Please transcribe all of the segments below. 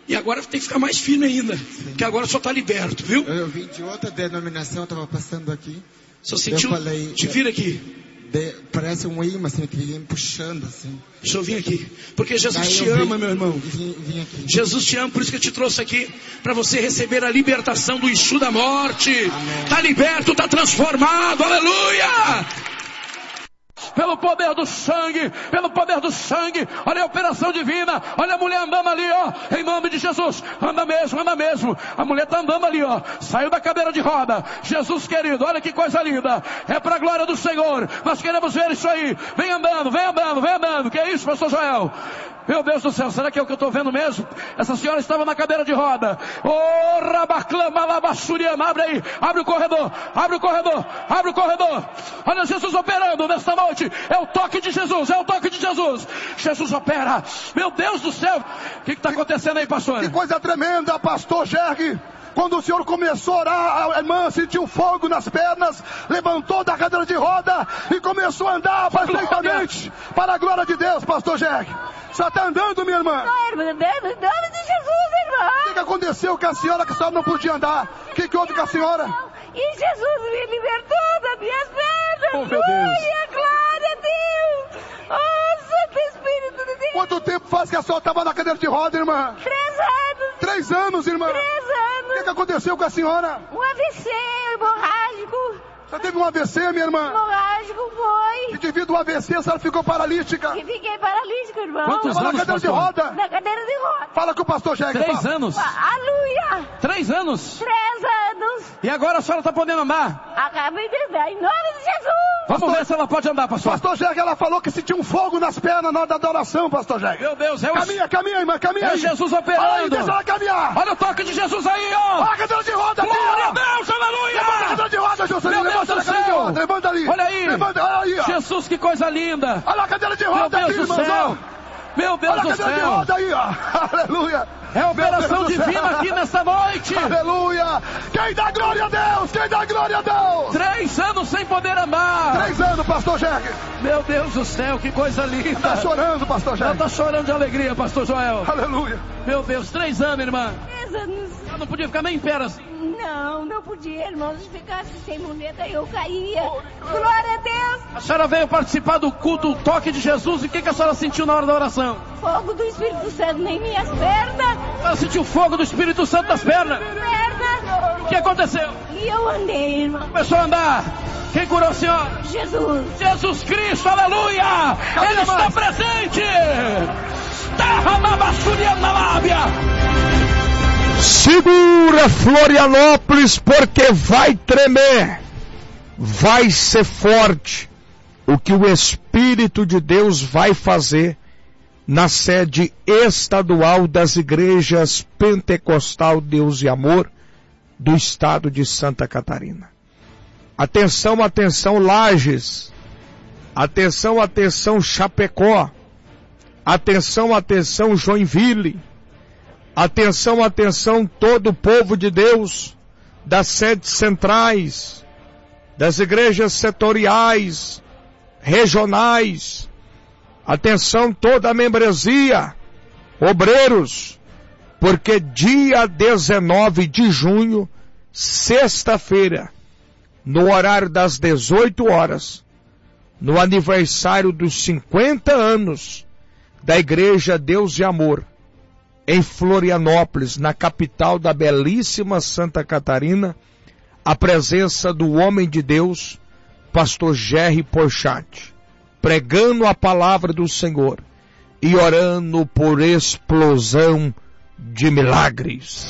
E agora tem que ficar mais firme ainda. Porque agora só está liberto, viu? Eu vim de outra denominação, eu estava passando aqui. Só sentiu, falei, te vira aqui. Parece um imã, assim, que vinha me puxando, assim. Deixa eu vir aqui. Porque Jesus te ama, meu irmão. Vim aqui. Jesus te ama, por isso que eu te trouxe aqui. Para você receber a libertação do eixo da morte. Está liberto, está transformado. Aleluia! Pelo poder do sangue, olha a operação divina, olha a mulher andando ali, ó, em nome de Jesus, anda mesmo, a mulher está andando ali, ó, saiu da cadeira de roda. Jesus querido, olha que coisa linda, é para a glória do Senhor, nós queremos ver isso aí, vem andando, que é isso, pastor Joel? Meu Deus do céu, será que é o que eu estou vendo mesmo? Essa senhora estava na cadeira de roda. Oh, rabaclama, labassuriana, abre aí, abre o corredor. Olha Jesus operando nesta noite. É o toque de Jesus. Jesus opera. Meu Deus do céu. O que está acontecendo aí, pastor? Que coisa tremenda, pastor Jerry. Quando o senhor começou a orar, a irmã sentiu fogo nas pernas, levantou da cadeira de roda e começou a andar perfeitamente para a glória de Deus, pastor Jerry. Você está andando, minha irmã? Em nome de Jesus, irmã. O que aconteceu com a senhora que a senhora não podia andar? O que houve com a senhora? E Jesus me libertou das minhas pernas. Oh, meu Deus. Glória a Deus. Oh, Santo Espírito de Deus. Quanto tempo faz que a senhora estava na cadeira de roda, irmã? 3 anos. 3 anos, irmã? 3 anos. O que aconteceu com a senhora? Um AVC hemorrágico. Você teve um AVC, minha irmã? Hemorrágico foi. E devido ao AVC, a senhora ficou paralítica? E fiquei paralítica, irmão. Quantos anos, na cadeira de pastor? roda? Na cadeira de roda. Fala com o pastor Jegue. 3 anos. Aleluia. 3 anos. 3 anos. E agora a senhora está podendo andar? Acabei de andar, em nome de Jesus. Vamos ver se ela pode andar, pastor. Pastor Jegue, ela falou que sentiu um fogo nas pernas na hora da adoração, pastor Jegue. Meu Deus, é o... Caminha, irmã, caminha É aí. Jesus Fala aí, operando. deixa ela caminhar. Olha o toque de Jesus aí, ó. Olha a cadeira de roda aqui, Glória a ó. Deus, aleluia. Levanta a cadeira de roda, Juscelino. Meu Deus Levanta do a cadeira de céu. roda. Levanta ali. Olha aí. Olha aí, ó. Jesus, que coisa linda. Olha a cadeira de Meu roda Deus aqui, do céu. irmãozão. Meu Deus Olha a do cadeira de céu. roda aí, ó. Aleluia. É a operação Meu Deus do divina céu. aqui nessa noite. Aleluia. Quem dá glória a Deus? Quem dá glória a Deus? 3 anos sem poder andar. 3 anos, pastor Jegue. Meu Deus do céu, que coisa linda. Tá chorando, pastor Ela Jegue. tá chorando de alegria, pastor Joel. Aleluia. Meu Deus, 3 anos, irmã. 3 anos. Ela não podia ficar nem em pé assim. Não podia, irmão. Se ficasse sem muleta, eu caía. Glória a Deus. A senhora veio participar do culto, o toque de Jesus. E o que a senhora sentiu na hora da oração? Fogo do Espírito Santo em minhas pernas. Ela sentiu fogo do Espírito Santo nas pernas. O que aconteceu? E eu andei, irmão. Começou a andar. Quem curou a senhora? Jesus. Jesus Cristo, aleluia! Ele está presente! Terra na basúria na lábia! Segura, Florianópolis, porque vai tremer, vai ser forte o que o Espírito de Deus vai fazer na sede estadual das igrejas Pentecostal Deus e Amor do estado de Santa Catarina. Atenção, atenção, Lages. Atenção, atenção, Chapecó. Atenção, atenção, Joinville. Atenção, atenção, todo o povo de Deus, das sedes centrais, das igrejas setoriais, regionais. Atenção, toda a membresia, obreiros, porque dia 19 de junho, sexta-feira, no horário das 18 horas, no aniversário dos 50 anos da Igreja Deus e Amor, em Florianópolis, na capital da belíssima Santa Catarina, a presença do homem de Deus, pastor Jerry Porchat, pregando a palavra do Senhor e orando por explosão de milagres.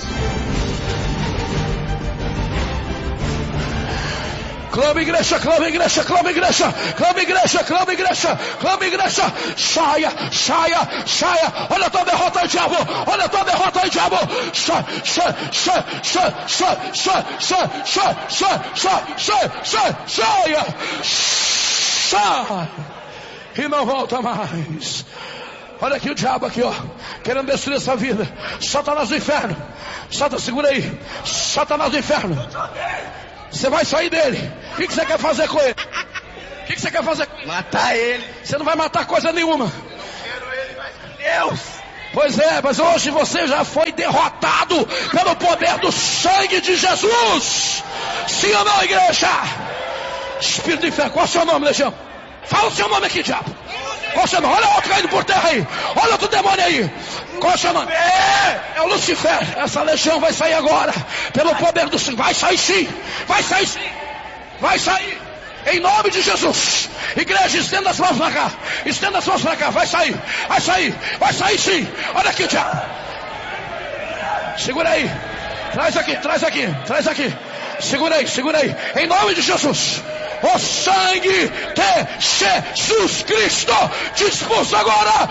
Clama igreja, clama igreja, clama igreja, clama igreja, clama igreja, clama igreja, saia, saia, saia, olha a tua derrota aí, diabo, olha a tua derrota aí, diabo, sai, sai, sai, sai, sai, sai, sai, sai, sai, sai, sai, saia, sai, e não volta mais. Olha aqui o diabo aqui, ó, querendo destruir essa vida. Satanás do inferno, Satanás, segura aí, Satanás do inferno. Você vai sair dele. O que você quer fazer com ele? O que você quer fazer com ele? Matar ele. Você não vai matar coisa nenhuma. Eu quero ele, mas Deus. Pois é, mas hoje você já foi derrotado pelo poder do sangue de Jesus. Sim ou não, igreja? Espírito do inferno, qual é o seu nome, legião? Fala o seu nome aqui, diabo. Qual é o seu nome? Olha outro caindo por terra aí. Olha outro demônio aí. Qual é o seu nome? É o Lucifer. Essa legião vai sair agora. Pelo poder do sangue. Vai sair sim. Vai sair sim. Vai sair. Em nome de Jesus. Igreja, estenda as mãos pra cá. Estenda as mãos pra cá. Vai sair. Vai sair. Vai sair sim. Olha aqui, diabo. Segura aí. Traz aqui, traz aqui, traz aqui. Segura aí, segura aí. Em nome de Jesus. O sangue de Jesus Cristo dispôs agora.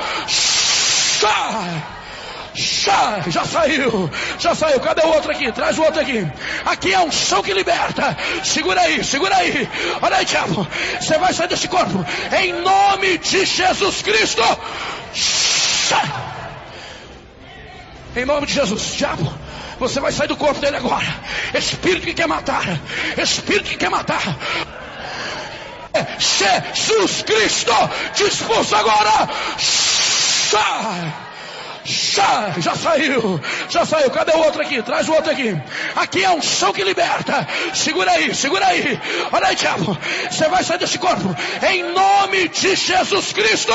Já saiu. Já saiu. Cadê o outro aqui? Traz o outro aqui. Aqui é um unção que liberta. Segura aí, segura aí. Olha aí, diabo. Você vai sair desse corpo. Em nome de Jesus Cristo. Em nome de Jesus, diabo. Você vai sair do corpo dele agora. Espírito que quer matar. Espírito que quer matar. Jesus Cristo dispôs agora. Já saiu. Já saiu. Cadê o outro aqui? Traz o outro aqui. Aqui é um unção que liberta. Segura aí, segura aí. Olha aí, diabo. Você vai sair desse corpo. Em nome de Jesus Cristo.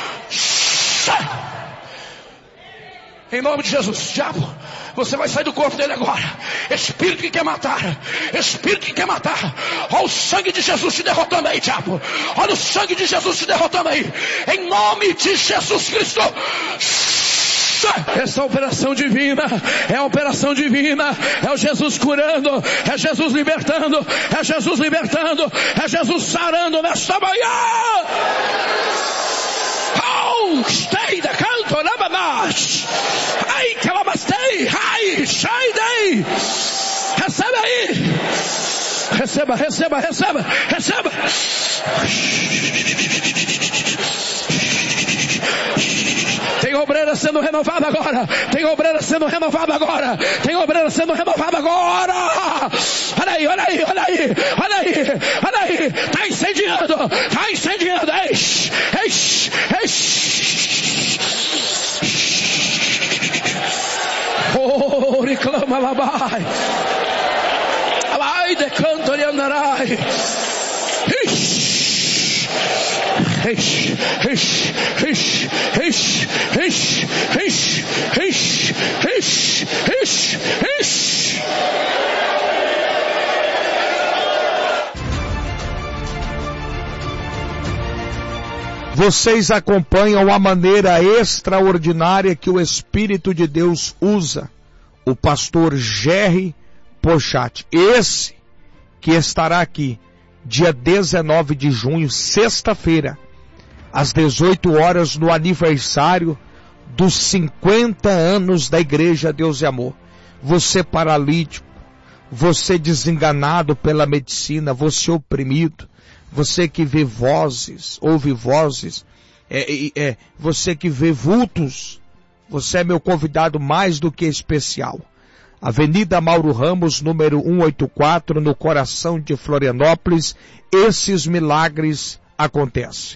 Em nome de Jesus, diabo. Você vai sair do corpo dele agora. Espírito que quer matar. Espírito que quer matar. Olha o sangue de Jesus te derrotando aí, diabo. Olha o sangue de Jesus te derrotando aí. Em nome de Jesus Cristo. Essa operação divina é a operação divina. É o Jesus curando. É Jesus libertando. É Jesus libertando. É Jesus sarando nesta manhã. Oh, stay the canto, nabamash. Ai, calabastei. Ai, sai daí. Recebe aí. Receba, receba, receba, receba. Tem obreira sendo renovada agora. Tem obreira sendo renovada agora. Tem obreira sendo renovada agora. Olha aí, olha aí, olha aí. Olha aí, olha aí. Tá incendiando. Tá incendiando. Eish, eish, eish. Oh, reclama labai. Alai de canto e andarai. Eish. Eish, eish, eish, eish, eish, eish, eish, eish, eish, eish. Vocês acompanham a maneira extraordinária que o Espírito de Deus usa o pastor Jerry Pochat. Esse que estará aqui dia 19 de junho, sexta-feira, às 18 horas, no aniversário dos 50 anos da Igreja Deus e Amor. Você paralítico, você desenganado pela medicina, você oprimido, você que vê vozes, ouve vozes, você que vê vultos, você é meu convidado mais do que especial. Avenida Mauro Ramos, número 184, no coração de Florianópolis. Esses milagres acontecem.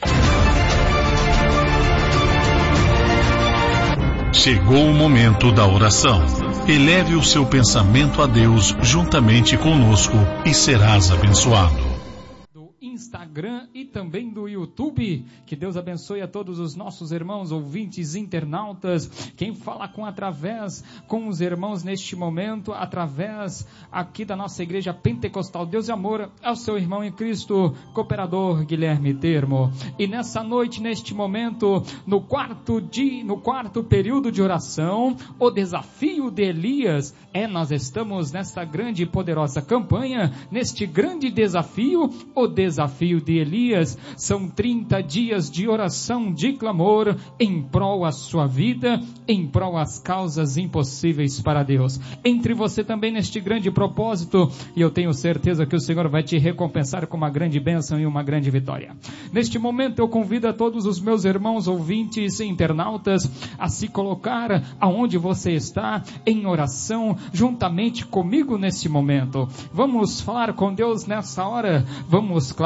Chegou o momento da oração. Eleve o seu pensamento a Deus juntamente conosco e serás abençoado. Instagram e também do YouTube. Que Deus abençoe a todos os nossos irmãos, ouvintes, internautas. Quem fala com os irmãos neste momento, através aqui da nossa igreja pentecostal Deus e Amor, é o seu irmão em Cristo, cooperador Guilherme Termo. E nessa noite, neste momento, no quarto período de oração, o desafio de Elias, nós estamos nesta grande e poderosa campanha, neste grande desafio, o desafio de Elias. São 30 dias de oração, de clamor, em prol a sua vida, em prol as causas impossíveis para Deus. Entre você também neste grande propósito, e eu tenho certeza que o Senhor vai te recompensar com uma grande bênção e uma grande vitória. Neste momento eu convido a todos os meus irmãos ouvintes e internautas a se colocar aonde você está, em oração, juntamente comigo nesse momento. Vamos falar com Deus nessa hora, vamos clamar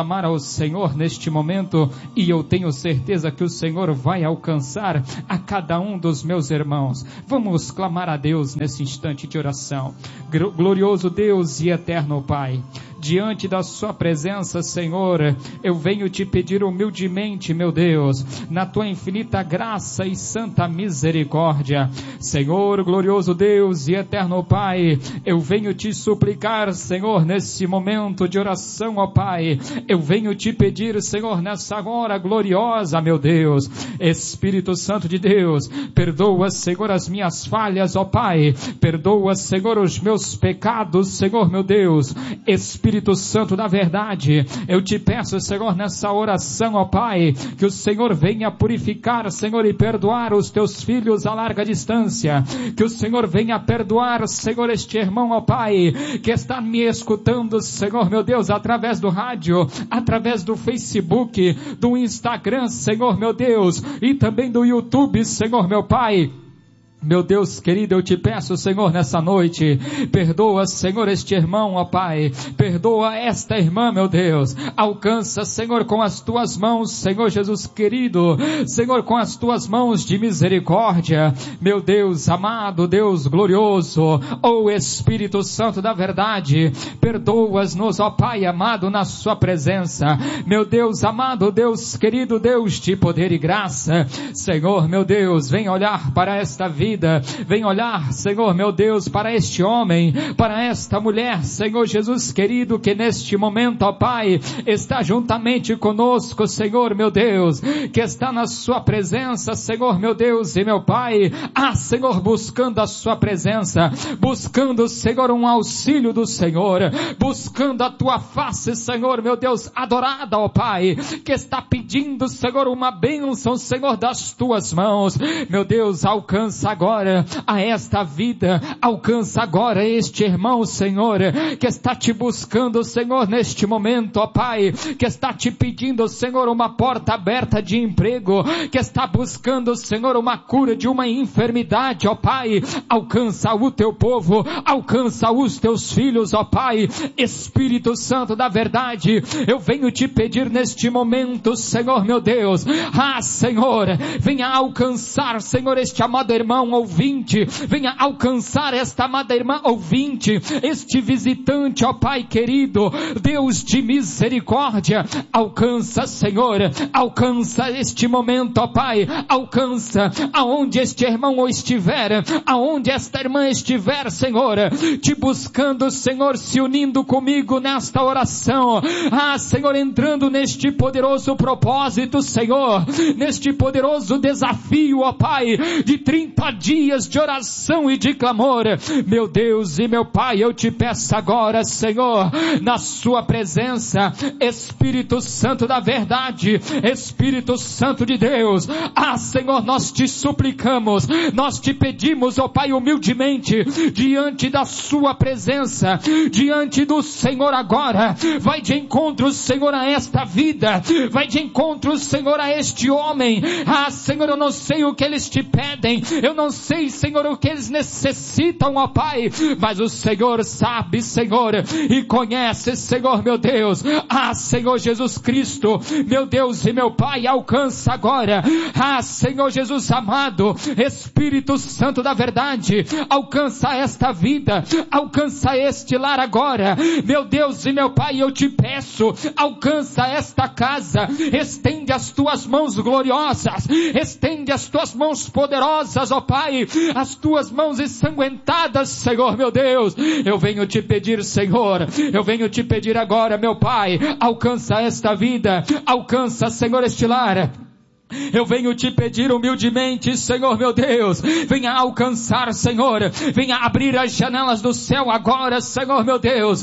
clamar ao Senhor neste momento, e eu tenho certeza que o Senhor vai alcançar a cada um dos meus irmãos. Vamos clamar a Deus nesse instante de oração. Glorioso Deus e eterno Pai, diante da sua presença, Senhor, eu venho te pedir humildemente, meu Deus, na tua infinita graça e santa misericórdia. Senhor, glorioso Deus e eterno Pai, eu venho te suplicar, Senhor, nesse momento de oração, ó Pai, eu venho te pedir, Senhor, nessa hora gloriosa, meu Deus, Espírito Santo de Deus, perdoa, Senhor, as minhas falhas, ó Pai, perdoa, Senhor, os meus pecados, Senhor, meu Deus, Espírito Santo da verdade, eu te peço, Senhor, nessa oração, ó Pai, que o Senhor venha purificar, Senhor, e perdoar os teus filhos a larga distância, que o Senhor venha perdoar, Senhor, este irmão, ó Pai, que está me escutando, Senhor, meu Deus, através do rádio, através do Facebook, do Instagram, Senhor, meu Deus, e também do YouTube, Senhor, meu Pai. Meu Deus querido, eu te peço, Senhor, nessa noite, perdoa, Senhor, este irmão, ó Pai, perdoa esta irmã, meu Deus, alcança, Senhor, com as tuas mãos, Senhor Jesus querido, Senhor, com as tuas mãos de misericórdia, meu Deus amado, Deus glorioso, ó Espírito Santo da verdade, perdoas-nos, ó Pai amado, na sua presença, meu Deus amado, Deus querido, Deus de poder e graça, Senhor, meu Deus, vem olhar para esta vida, vem olhar, Senhor, meu Deus, para este homem, para esta mulher, Senhor Jesus querido, que neste momento, ó Pai, está juntamente conosco, Senhor, meu Deus, que está na sua presença, Senhor, meu Deus e meu Pai, Senhor, buscando a sua presença, buscando, Senhor, um auxílio do Senhor, buscando a tua face, Senhor, meu Deus, adorada, ó Pai, que está pedindo, Senhor, uma bênção, Senhor, das tuas mãos, meu Deus, alcança agora a esta vida, alcança agora este irmão, Senhor, que está te buscando, Senhor, neste momento, ó Pai, que está te pedindo, Senhor, uma porta aberta de emprego, que está buscando, Senhor, uma cura de uma enfermidade, ó Pai, alcança o teu povo, alcança os teus filhos, ó Pai, Espírito Santo da verdade, eu venho te pedir neste momento, Senhor, meu Deus, Senhor, venha alcançar, Senhor, este amado irmão ouvinte, venha alcançar esta amada irmã ouvinte, este visitante, ó Pai querido, Deus de misericórdia, alcança, Senhor, alcança este momento, ó Pai, alcança aonde este irmão estiver, aonde esta irmã estiver, Senhor, te buscando, Senhor, se unindo comigo nesta oração, Senhor, entrando neste poderoso propósito, Senhor, neste poderoso desafio, ó Pai, de 30 dias de oração e de clamor, meu Deus e meu Pai, eu te peço agora, Senhor, na sua presença, Espírito Santo da verdade, Espírito Santo de Deus, Senhor, nós te suplicamos, nós te pedimos, ó Pai, humildemente, diante da sua presença, diante do Senhor agora, vai de encontro, Senhor, a esta vida, vai de encontro, Senhor, a este homem, Senhor, eu não sei o que eles te pedem, eu não sei, Senhor, o que eles necessitam, ó Pai, mas o Senhor sabe, Senhor, e conhece, Senhor, meu Deus, Senhor Jesus Cristo, meu Deus e meu Pai, alcança agora, Senhor Jesus amado, Espírito Santo da verdade, alcança esta vida, alcança este lar agora, meu Deus e meu Pai, eu te peço, alcança esta casa, estende as tuas mãos gloriosas, estende as tuas mãos poderosas, ó Pai, as tuas mãos ensanguentadas, Senhor, meu Deus, eu venho te pedir, Senhor, eu venho te pedir agora, meu Pai, alcança esta vida, alcança, Senhor, este lar, eu venho te pedir humildemente, Senhor, meu Deus, venha alcançar, Senhor, venha abrir as janelas do céu agora, Senhor, meu Deus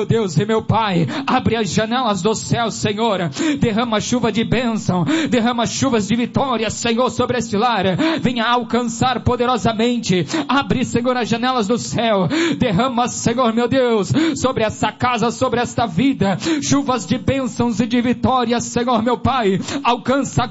e meu Pai, abre as janelas do céu, Senhor, derrama chuva de bênção, derrama chuvas de vitória, Senhor, sobre este lar, venha alcançar poderosamente, abre, Senhor, as janelas do céu, derrama, Senhor, meu Deus, sobre essa casa, sobre esta vida, chuvas de bênçãos e de vitória, Senhor, meu Pai, alcança agora,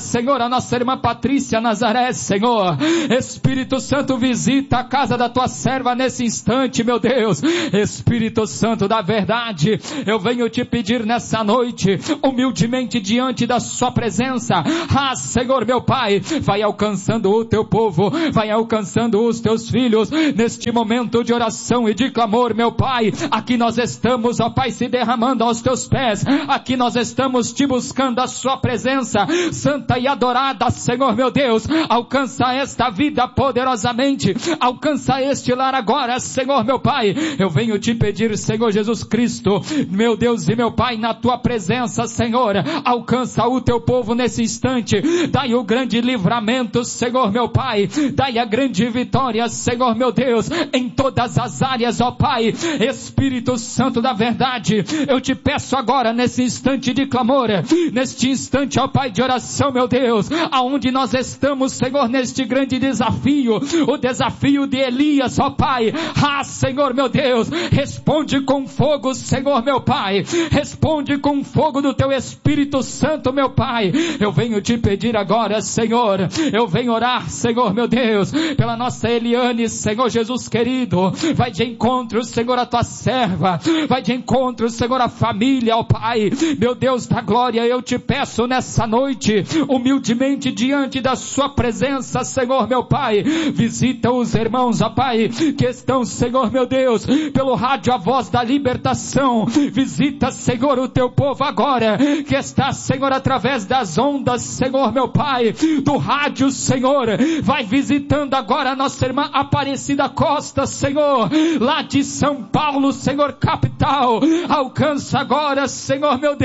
Senhor, a nossa irmã Patrícia Nazaré, Senhor. Espírito Santo, visita a casa da tua serva nesse instante, meu Deus. Espírito Santo da verdade, eu venho te pedir nessa noite, humildemente diante da sua presença. Senhor, meu Pai, vai alcançando o teu povo, vai alcançando os teus filhos, neste momento de oração e de clamor, meu Pai. Aqui nós estamos, ó Pai, se derramando aos teus pés. Aqui nós estamos te buscando a sua presença santa e adorada, Senhor, meu Deus. Alcança esta vida poderosamente, alcança este lar agora, Senhor, meu Pai. Eu venho te pedir, Senhor Jesus Cristo, meu Deus e meu Pai, na tua presença, Senhor, alcança o teu povo nesse instante. Dai o grande livramento, Senhor, meu Pai. Dai a grande vitória, Senhor, meu Deus, em todas as áreas, ó Pai. Espírito Santo da verdade, eu te peço agora, nesse instante de clamor, neste instante, ó Pai, de oração, meu Deus, aonde nós estamos, Senhor, neste grande desafio, o desafio de Elias, ó Pai. Senhor, meu Deus, responde com fogo, Senhor, meu Pai. Responde com fogo do teu Espírito Santo, meu Pai. Eu venho te pedir agora, Senhor, eu venho orar, Senhor, meu Deus, pela nossa Eliane, Senhor Jesus querido. Vai de encontro, Senhor, a tua serva. Vai de encontro, Senhor, a família, ó Pai. Meu Deus da glória, eu te peço nessa noite, humildemente diante da sua presença, Senhor, meu Pai. Visita os irmãos, ó Pai, que estão, Senhor, meu Deus, pelo rádio A Voz da Libertação. Visita, Senhor, o teu povo agora, que está, Senhor, através das ondas, Senhor, meu Pai, do rádio, Senhor. Vai visitando agora a nossa irmã Aparecida Costa, Senhor, lá de São Paulo, Senhor, capital. Alcança agora, Senhor, meu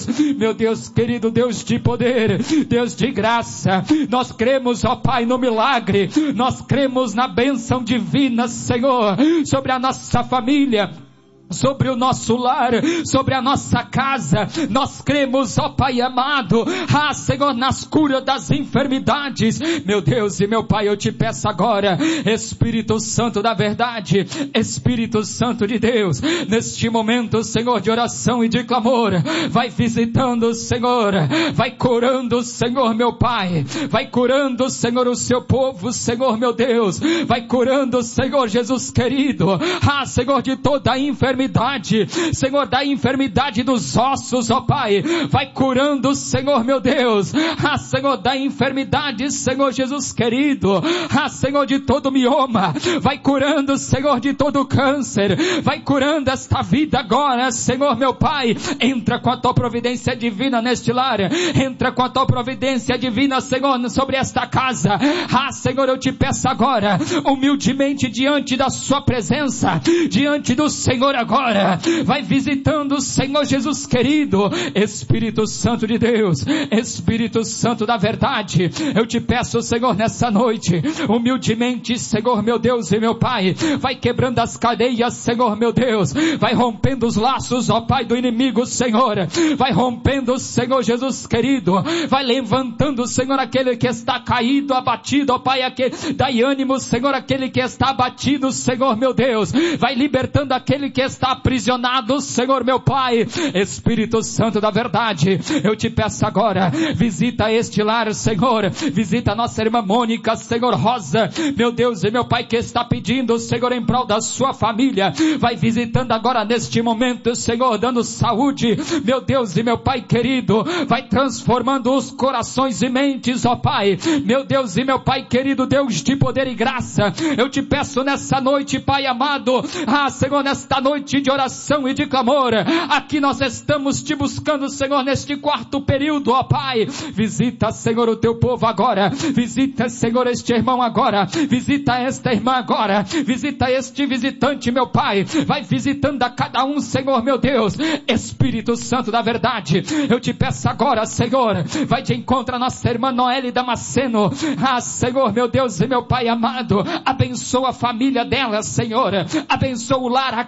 Deus querido, Deus de poder, Deus de graça. Nós cremos, ó Pai, no milagre. Nós cremos na bênção divina, Senhor, sobre a nossa família, sobre o nosso lar, sobre a nossa casa. Nós cremos, ó Pai amado, Senhor, nas curas das enfermidades. Meu Deus e meu Pai, eu te peço agora, Espírito Santo da verdade, Espírito Santo de Deus, neste momento, Senhor, de oração e de clamor, vai visitando, Senhor, vai curando, Senhor, meu Pai, vai curando, Senhor, o seu povo, Senhor, meu Deus, vai curando, Senhor Jesus querido, Senhor, de toda a enfermidade, Senhor, da enfermidade dos ossos, ó Pai, vai curando, Senhor, meu Deus, Senhor, da enfermidade, Senhor Jesus querido, Senhor, de todo mioma, vai curando, Senhor, de todo câncer, vai curando esta vida agora, Senhor, meu Pai. Entra com a tua providência divina neste lar, entra com a tua providência divina, Senhor, sobre esta casa. Senhor, eu te peço agora, humildemente diante da sua presença, diante do Senhor agora, vai visitando, Senhor Jesus querido, Espírito Santo de Deus, Espírito Santo da verdade, eu te peço, Senhor, nessa noite, humildemente, Senhor, meu Deus e meu Pai, vai quebrando as cadeias, Senhor, meu Deus, vai rompendo os laços, ó Pai, do inimigo, Senhor, vai rompendo, Senhor Jesus querido, vai levantando, Senhor, aquele que está caído, abatido, ó Pai, dai ânimo, Senhor, aquele que está abatido, Senhor, meu Deus, vai libertando aquele que está aprisionado, Senhor, meu Pai. Espírito Santo da verdade, eu te peço agora, visita este lar, Senhor, visita a nossa irmã Mônica, Senhor, Rosa, meu Deus e meu Pai, que está pedindo, Senhor, em prol da sua família, vai visitando agora neste momento, Senhor, dando saúde, meu Deus e meu Pai querido, vai transformando os corações e mentes, ó Pai, meu Deus e meu Pai querido, Deus de poder e graça, eu te peço nessa noite, Pai amado, Senhor, nesta noite de oração e de clamor, aqui nós estamos te buscando, Senhor, neste quarto período, ó Pai. Visita, Senhor, o teu povo agora, visita, Senhor, este irmão agora, visita esta irmã agora, visita este visitante, meu Pai, vai visitando a cada um, Senhor, meu Deus. Espírito Santo da verdade, eu te peço agora, Senhor, vai de encontro a nossa irmã Noelle Damasceno, Senhor, meu Deus e meu Pai amado, abençoa a família dela, Senhor, abençoa o lar, a casa,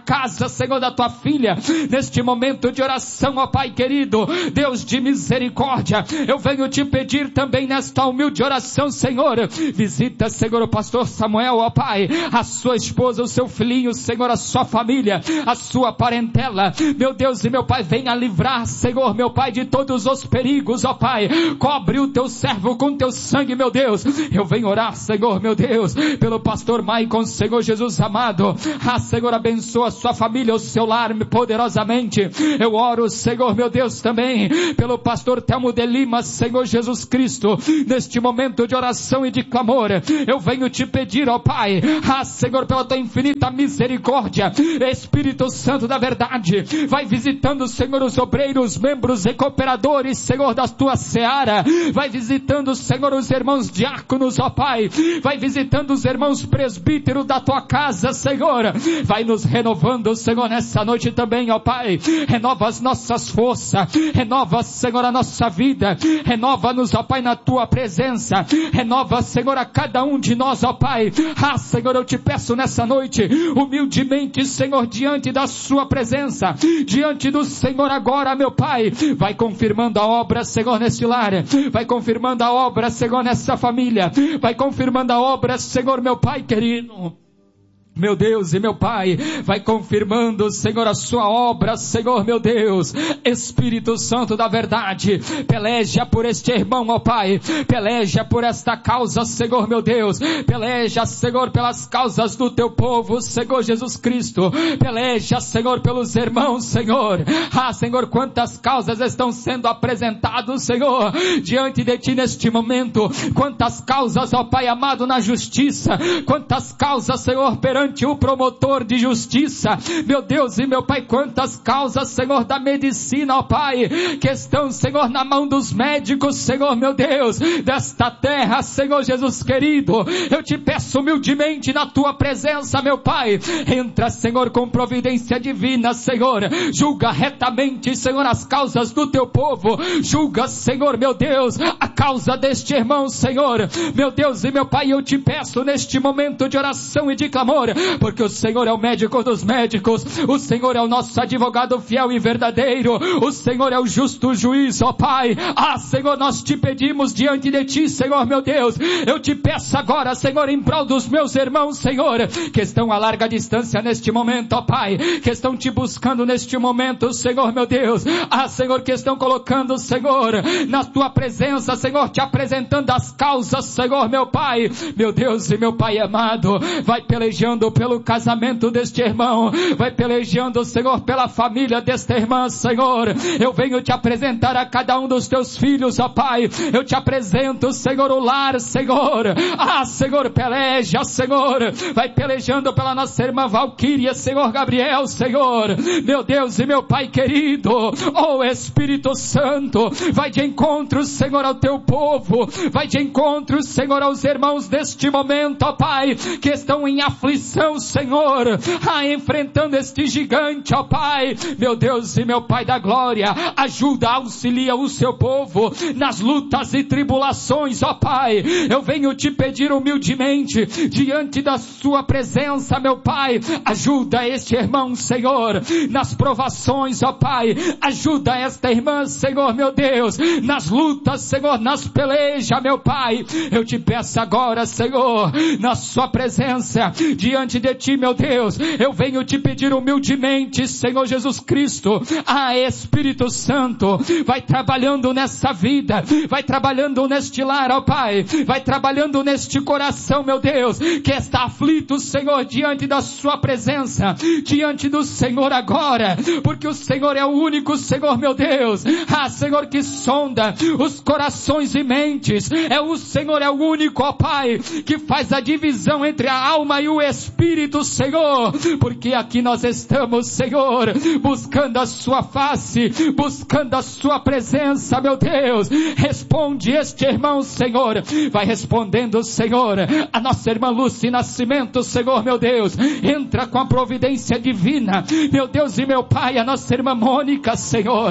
casa, Senhor, da tua filha, neste momento de oração, ó Pai querido, Deus de misericórdia, eu venho te pedir também nesta humilde oração, Senhor, visita, Senhor, o pastor Samuel, ó Pai, a sua esposa, o seu filhinho, Senhor, a sua família, a sua parentela, meu Deus e meu Pai, venha livrar, Senhor, meu Pai, de todos os perigos, ó Pai, cobre o teu servo com teu sangue, meu Deus, eu venho orar, Senhor, meu Deus, pelo pastor Maicon, Senhor Jesus amado, Senhor, abençoa a sua família, o seu lar poderosamente, eu oro, Senhor, meu Deus, também, pelo pastor Telmo de Lima, Senhor Jesus Cristo, neste momento de oração e de clamor, eu venho te pedir, ó Pai, Senhor, pela tua infinita misericórdia, Espírito Santo da verdade, vai visitando, Senhor, os obreiros, membros e cooperadores, Senhor, da tua seara, vai visitando, Senhor, os irmãos diáconos, ó Pai, vai visitando os irmãos presbíteros da tua casa, Senhor, vai nos renovando, Senhor, nessa noite também, ó Pai, renova as nossas forças, renova, Senhor, a nossa vida, renova-nos, ó Pai, na tua presença, renova, Senhor, a cada um de nós, ó Pai, Senhor, eu te peço nessa noite, humildemente, Senhor, diante da sua presença, diante do Senhor agora, meu Pai, vai confirmando a obra, Senhor, neste lar, vai confirmando a obra, Senhor, nessa família, vai confirmando a obra, Senhor, meu Pai querido, meu Deus e meu Pai, vai confirmando, Senhor, a sua obra, Senhor, meu Deus, Espírito Santo da verdade, peleja por este irmão, ó Pai, peleja por esta causa, Senhor, meu Deus, peleja, Senhor, pelas causas do teu povo, Senhor Jesus Cristo, peleja, Senhor, pelos irmãos, Senhor, Senhor, quantas causas estão sendo apresentadas, Senhor, diante de ti neste momento, quantas causas, ó Pai amado, na justiça, quantas causas, Senhor, perante o promotor de justiça, meu Deus e meu Pai, quantas causas, Senhor, da medicina, ó Pai, que estão, Senhor, na mão dos médicos, Senhor, meu Deus, desta terra, Senhor Jesus querido, eu te peço humildemente na tua presença, meu Pai, entra, Senhor, com providência divina, Senhor, julga retamente, Senhor, as causas do teu povo, julga, Senhor, meu Deus, a causa deste irmão, Senhor, meu Deus e meu Pai, eu te peço neste momento de oração e de clamor, porque o Senhor é o médico dos médicos, o Senhor é o nosso advogado fiel e verdadeiro, o Senhor é o justo juiz, ó Pai, Senhor, nós te pedimos diante de ti, Senhor, meu Deus, eu te peço agora, Senhor, em prol dos meus irmãos, Senhor, que estão a larga distância neste momento, ó Pai, que estão te buscando neste momento, Senhor, meu Deus, Senhor, que estão colocando, Senhor, na tua presença, Senhor, te apresentando as causas, Senhor, meu Pai, meu Deus e meu Pai amado, vai pelejando pelo casamento deste irmão, vai pelejando, Senhor, pela família desta irmã, Senhor, eu venho te apresentar a cada um dos teus filhos, ó Pai, eu te apresento, Senhor, o lar, Senhor, Senhor, peleja, Senhor, vai pelejando pela nossa irmã Valquíria, Senhor, Gabriel, Senhor, meu Deus e meu Pai querido, ó Espírito Santo, vai de encontro, Senhor, ao teu povo, vai de encontro, Senhor, aos irmãos deste momento, ó Pai, que estão em aflição, Senhor, enfrentando este gigante, ó Pai, meu Deus e meu Pai da glória, ajuda, auxilia o seu povo nas lutas e tribulações, ó Pai, eu venho te pedir humildemente, diante da sua presença, meu Pai, ajuda este irmão, Senhor, nas provações, ó Pai, ajuda esta irmã, Senhor, meu Deus, nas lutas, Senhor, nas pelejas, meu Pai, eu te peço agora, Senhor, na sua presença, diante de ti, meu Deus, eu venho te pedir humildemente, Senhor Jesus Cristo, Espírito Santo, vai trabalhando nessa vida, vai trabalhando neste lar, ó Pai, vai trabalhando neste coração, meu Deus, que está aflito, Senhor, diante da sua presença, diante do Senhor agora, porque o Senhor é o único, Senhor, meu Deus, Senhor, que sonda os corações e mentes, o Senhor é o único, ó Pai, que faz a divisão entre a alma e o Espírito, Senhor, porque aqui nós estamos, Senhor, buscando a sua face, buscando a sua presença, meu Deus, responde este irmão, Senhor, vai respondendo, Senhor, a nossa irmã Lúcia Nascimento, Senhor, meu Deus, entra com a providência divina, meu Deus e meu Pai, a nossa irmã Mônica, Senhor,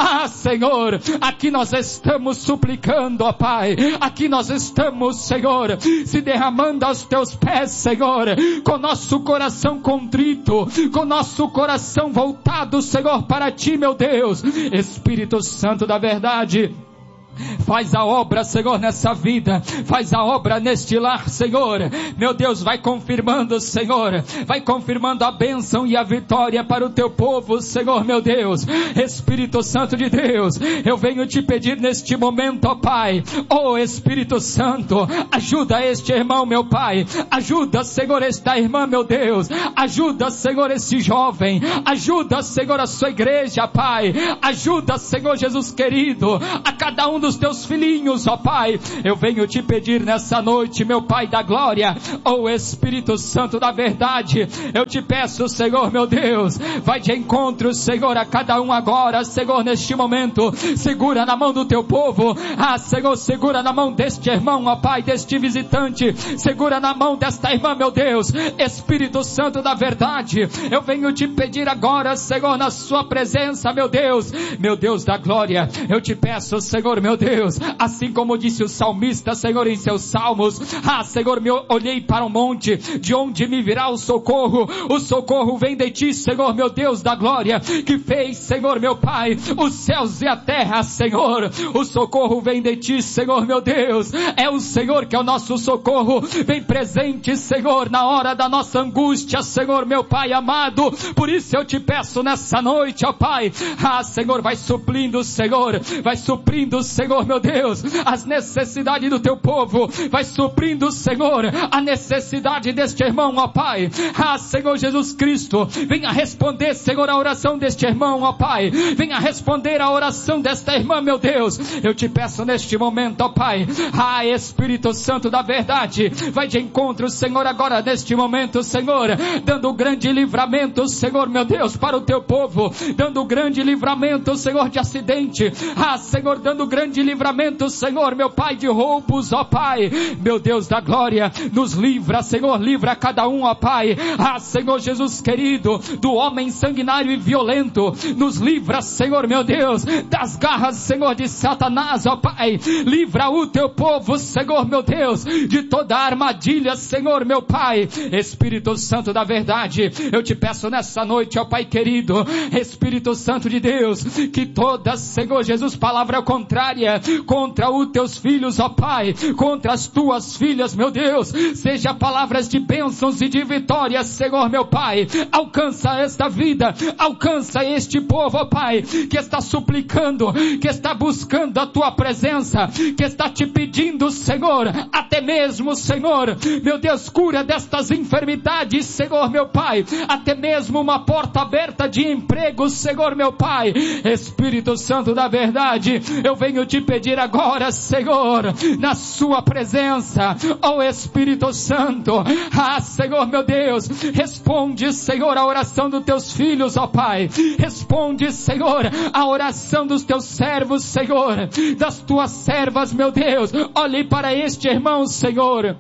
Senhor, aqui nós estamos suplicando, ó Pai, aqui nós estamos, Senhor, se derramando aos teus pés, Senhor, com nosso coração contrito, com nosso coração voltado, Senhor, para Ti, meu Deus. Espírito Santo da verdade, faz a obra, Senhor, nessa vida, faz a obra neste lar, Senhor. Meu Deus, vai confirmando, Senhor, vai confirmando a bênção e a vitória para o Teu povo, Senhor, meu Deus. Espírito Santo de Deus, eu venho te pedir neste momento, ó Pai, ó Espírito Santo, ajuda este irmão, meu Pai, ajuda, Senhor, esta irmã, meu Deus, ajuda, Senhor, esse jovem, ajuda, Senhor, a sua igreja, Pai, ajuda, Senhor Jesus querido, a cada um dos Teus filhinhos, ó Pai. Eu venho te pedir nessa noite, meu Pai da glória, ó Espírito Santo da verdade, eu te peço, Senhor, meu Deus, vai de encontro, Senhor, a cada um agora, Senhor, neste momento, segura na mão do Teu povo, Senhor, segura na mão deste irmão, ó Pai, deste visitante, segura na mão desta irmã, meu Deus. Espírito Santo da verdade, eu venho te pedir agora, Senhor, na sua presença, meu Deus da glória, eu te peço, Senhor, meu Deus, assim como disse o salmista, Senhor, em seus salmos, Senhor, olhei para o monte, de onde me virá o socorro vem de Ti, Senhor, meu Deus da glória, que fez, Senhor, meu Pai, os céus e a terra, Senhor, o socorro vem de Ti, Senhor, meu Deus, é o Senhor que é o nosso socorro, vem presente, Senhor, na hora da nossa angústia, Senhor, meu Pai amado. Por isso eu te peço nessa noite, ó Pai, Senhor, vai suprindo, Senhor, meu Deus, as necessidades do Teu povo, vai suprindo, Senhor, a necessidade deste irmão, ó Pai. Senhor Jesus Cristo, venha responder, Senhor, a oração deste irmão, ó Pai, venha responder a oração desta irmã, meu Deus. Eu te peço neste momento, ó Pai, Espírito Santo da verdade, vai de encontro, Senhor, agora neste momento, Senhor, dando grande livramento, Senhor, meu Deus, para o Teu povo, dando grande livramento, Senhor, de acidente, Senhor, dando grande livramento, Senhor, meu Pai, de roubos, ó Pai, meu Deus da glória, nos livra, Senhor, livra cada um, ó Pai, Senhor Jesus querido, do homem sanguinário e violento, nos livra, Senhor, meu Deus, das garras, Senhor, de Satanás, ó Pai, livra o Teu povo, Senhor, meu Deus, de toda armadilha, Senhor, meu Pai. Espírito Santo da verdade, eu te peço nessa noite, ó Pai querido, Espírito Santo de Deus, que toda, Senhor Jesus, palavra contrária contra os Teus filhos, ó Pai, contra as Tuas filhas, meu Deus, seja palavras de bênçãos e de vitória, Senhor, meu Pai. Alcança esta vida, alcança este povo, ó Pai, que está suplicando, que está buscando a Tua presença, que está te pedindo, Senhor, até mesmo, Senhor, meu Deus, cura destas enfermidades, Senhor, meu Pai, até mesmo uma porta aberta de emprego, Senhor, meu Pai. Espírito Santo da verdade, eu venho te pedir agora, Senhor, na Sua presença, ó Espírito Santo, Senhor, meu Deus, responde, Senhor, a oração dos Teus filhos, ó Pai, responde, Senhor, a oração dos Teus servos, Senhor, das Tuas servas, meu Deus. Olhe para este irmão, Senhor.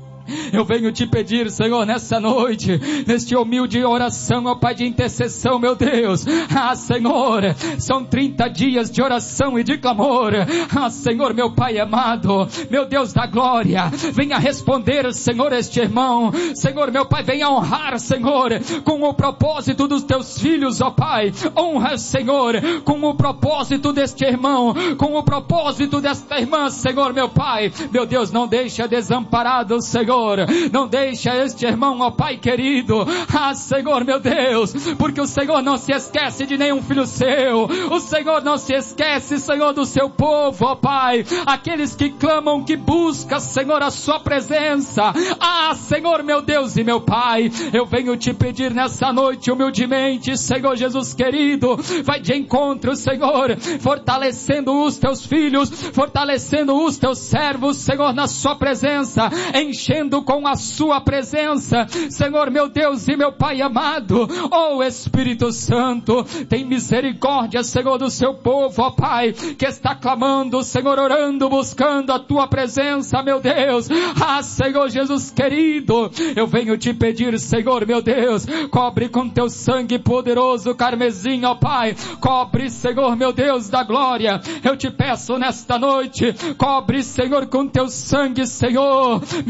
Eu venho te pedir, Senhor, nessa noite, neste humilde oração, ó Pai, de intercessão, meu Deus. Senhor, são 30 dias de oração e de clamor. Senhor, meu Pai amado, meu Deus da glória, venha responder, Senhor, este irmão. Senhor, meu Pai, venha honrar, Senhor, com o propósito dos Teus filhos, ó Pai. Honra, Senhor, com o propósito deste irmão, com o propósito desta irmã, Senhor, meu Pai. Meu Deus, não deixa desamparado, Senhor, não deixa este irmão, ó Pai querido, Senhor, meu Deus, porque o Senhor não se esquece de nenhum filho seu, o Senhor não se esquece, Senhor, do seu povo, ó Pai, aqueles que clamam, que buscam, Senhor, a Sua presença. Senhor, meu Deus e meu Pai, eu venho te pedir nessa noite, humildemente, Senhor Jesus querido, vai de encontro, Senhor, fortalecendo os Teus filhos, fortalecendo os Teus servos, Senhor, na Sua presença, enchendo com a Sua presença, Senhor, meu Deus e meu Pai amado. Oh Espírito Santo, tem misericórdia, Senhor, do seu povo, ó Pai, que está clamando, Senhor, orando, buscando a Tua presença, meu Deus. Senhor Jesus querido, eu venho te pedir, Senhor, meu Deus, cobre com Teu sangue poderoso, carmesim, ó Pai, cobre, Senhor, meu Deus da glória, eu te peço nesta noite, cobre, Senhor, com Teu sangue, Senhor, meu Deus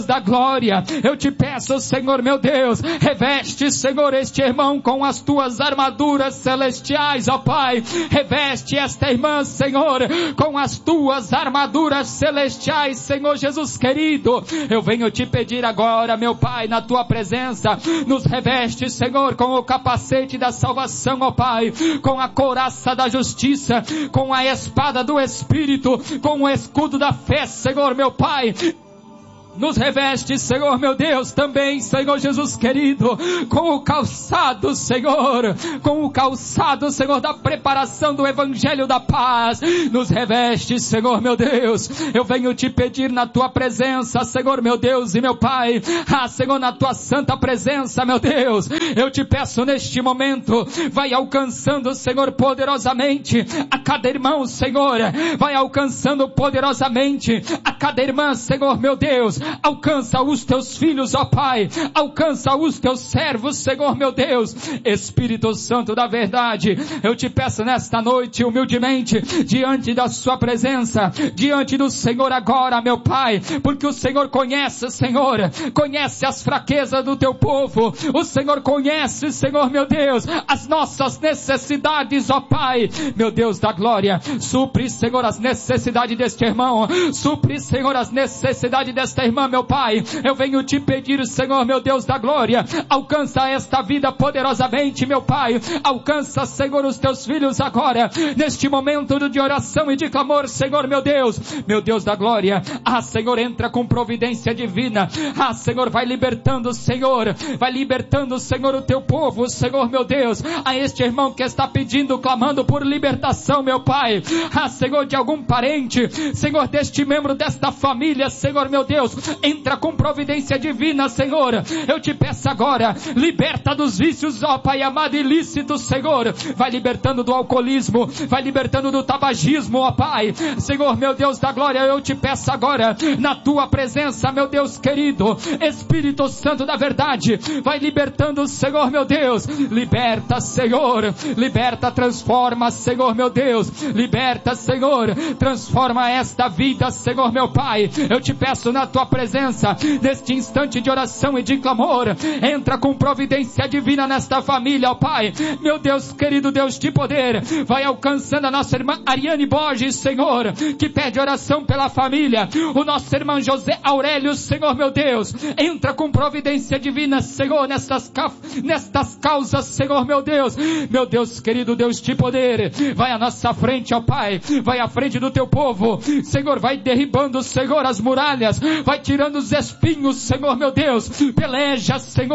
da glória, eu te peço, Senhor meu Deus, reveste, Senhor, este irmão com as tuas armaduras celestiais, ó Pai, reveste esta irmã, Senhor, com as tuas armaduras celestiais, Senhor Jesus querido. Eu venho te pedir agora, meu Pai, na tua presença, nos reveste, Senhor, com o capacete da salvação, ó Pai, com a couraça da justiça, com a espada do Espírito, com o escudo da fé, Senhor meu Pai. Nos reveste, Senhor meu Deus, também, Senhor Jesus querido, com o calçado, Senhor, da preparação do Evangelho da paz. Nos reveste, Senhor meu Deus. Eu venho te pedir na tua presença, Senhor meu Deus e meu Pai, Senhor, na tua santa presença, meu Deus, eu te peço neste momento, vai alcançando, Senhor, poderosamente a cada irmão, Senhor, vai alcançando poderosamente a cada irmã, Senhor meu Deus. Alcança os teus filhos, ó Pai, alcança os teus servos, Senhor meu Deus. Espírito Santo da verdade, eu te peço nesta noite, humildemente, diante da sua presença, diante do Senhor agora, meu Pai, porque o Senhor conhece, Senhor, conhece as fraquezas do teu povo, o Senhor conhece, Senhor meu Deus, as nossas necessidades, ó Pai, meu Deus da glória. Supre, Senhor, as necessidades deste irmão, supre, Senhor, as necessidades desta irmã, meu Pai. Eu venho te pedir, Senhor meu Deus da glória, alcança esta vida poderosamente, meu Pai, alcança, Senhor, os teus filhos agora, neste momento de oração e de clamor, Senhor meu Deus da glória. Senhor, entra com providência divina, Senhor, vai libertando, Senhor, o teu povo, Senhor meu Deus, a este irmão que está pedindo, clamando por libertação, meu Pai, Senhor, de algum parente, Senhor, deste membro desta família, Senhor meu Deus, entra com providência divina, Senhor. Eu te peço agora, liberta dos vícios, ó Pai amado, ilícitos, Senhor, vai libertando do alcoolismo, vai libertando do tabagismo, ó Pai, Senhor meu Deus da glória. Eu te peço agora, na tua presença, meu Deus querido, Espírito Santo da verdade, vai libertando, Senhor meu Deus, liberta, Senhor, liberta, transforma, Senhor meu Deus, liberta, Senhor, transforma esta vida, Senhor meu Pai. Eu te peço na tua presença, neste instante de oração e de clamor, entra com providência divina nesta família, ó Pai, meu Deus querido, Deus de poder, vai alcançando a nossa irmã Ariane Borges, Senhor, que pede oração pela família, o nosso irmão José Aurélio, Senhor meu Deus, entra com providência divina, Senhor, nestas causas, Senhor meu Deus querido, Deus de poder, vai à nossa frente, ó Pai, vai à frente do teu povo, Senhor, vai derribando, Senhor, as muralhas, vai tirando os espinhos, Senhor meu Deus, peleja,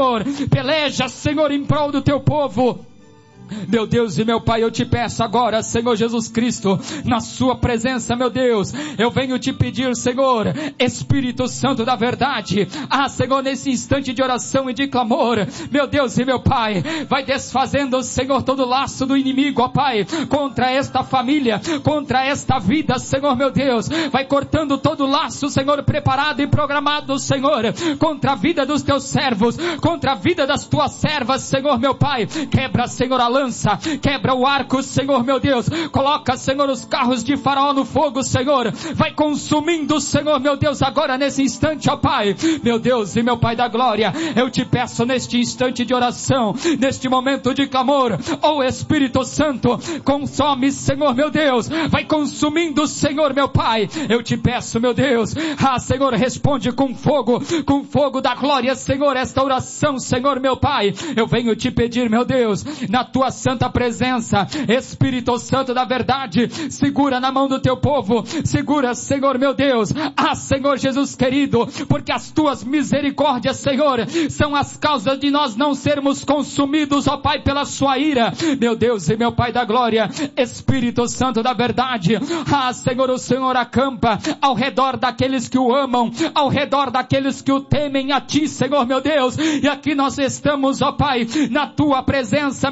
Senhor, em prol do teu povo. Meu Deus e meu Pai, eu te peço agora, Senhor Jesus Cristo, na sua presença, meu Deus, eu venho te pedir, Senhor, Espírito Santo da verdade, Senhor, nesse instante de oração e de clamor, meu Deus e meu Pai, vai desfazendo, Senhor, todo laço do inimigo, ó Pai, contra esta família, contra esta vida, Senhor meu Deus, vai cortando todo laço, Senhor, preparado e programado, Senhor, contra a vida dos teus servos, contra a vida das tuas servas, Senhor meu Pai, quebra, Senhor, a lança, quebra o arco, Senhor meu Deus, coloca, Senhor, os carros de Faraó no fogo, Senhor, vai consumindo, Senhor meu Deus, agora nesse instante, ó Pai, meu Deus e meu Pai da glória, eu te peço neste instante de oração, neste momento de clamor, ó Espírito Santo, consome, Senhor meu Deus, vai consumindo, Senhor meu Pai, eu te peço, meu Deus, Senhor, responde com fogo da glória, Senhor, esta oração, Senhor meu Pai, eu venho te pedir, meu Deus, na tua santa presença, Espírito Santo da verdade, segura na mão do teu povo, segura, Senhor meu Deus, Senhor Jesus querido, porque as tuas misericórdias, Senhor, são as causas de nós não sermos consumidos, ó Pai, pela sua ira, meu Deus e meu Pai da glória, Espírito Santo da verdade, Senhor, o Senhor acampa ao redor daqueles que o amam, ao redor daqueles que o temem a ti, Senhor meu Deus, e aqui nós estamos, ó Pai, na tua presença, meu Deus,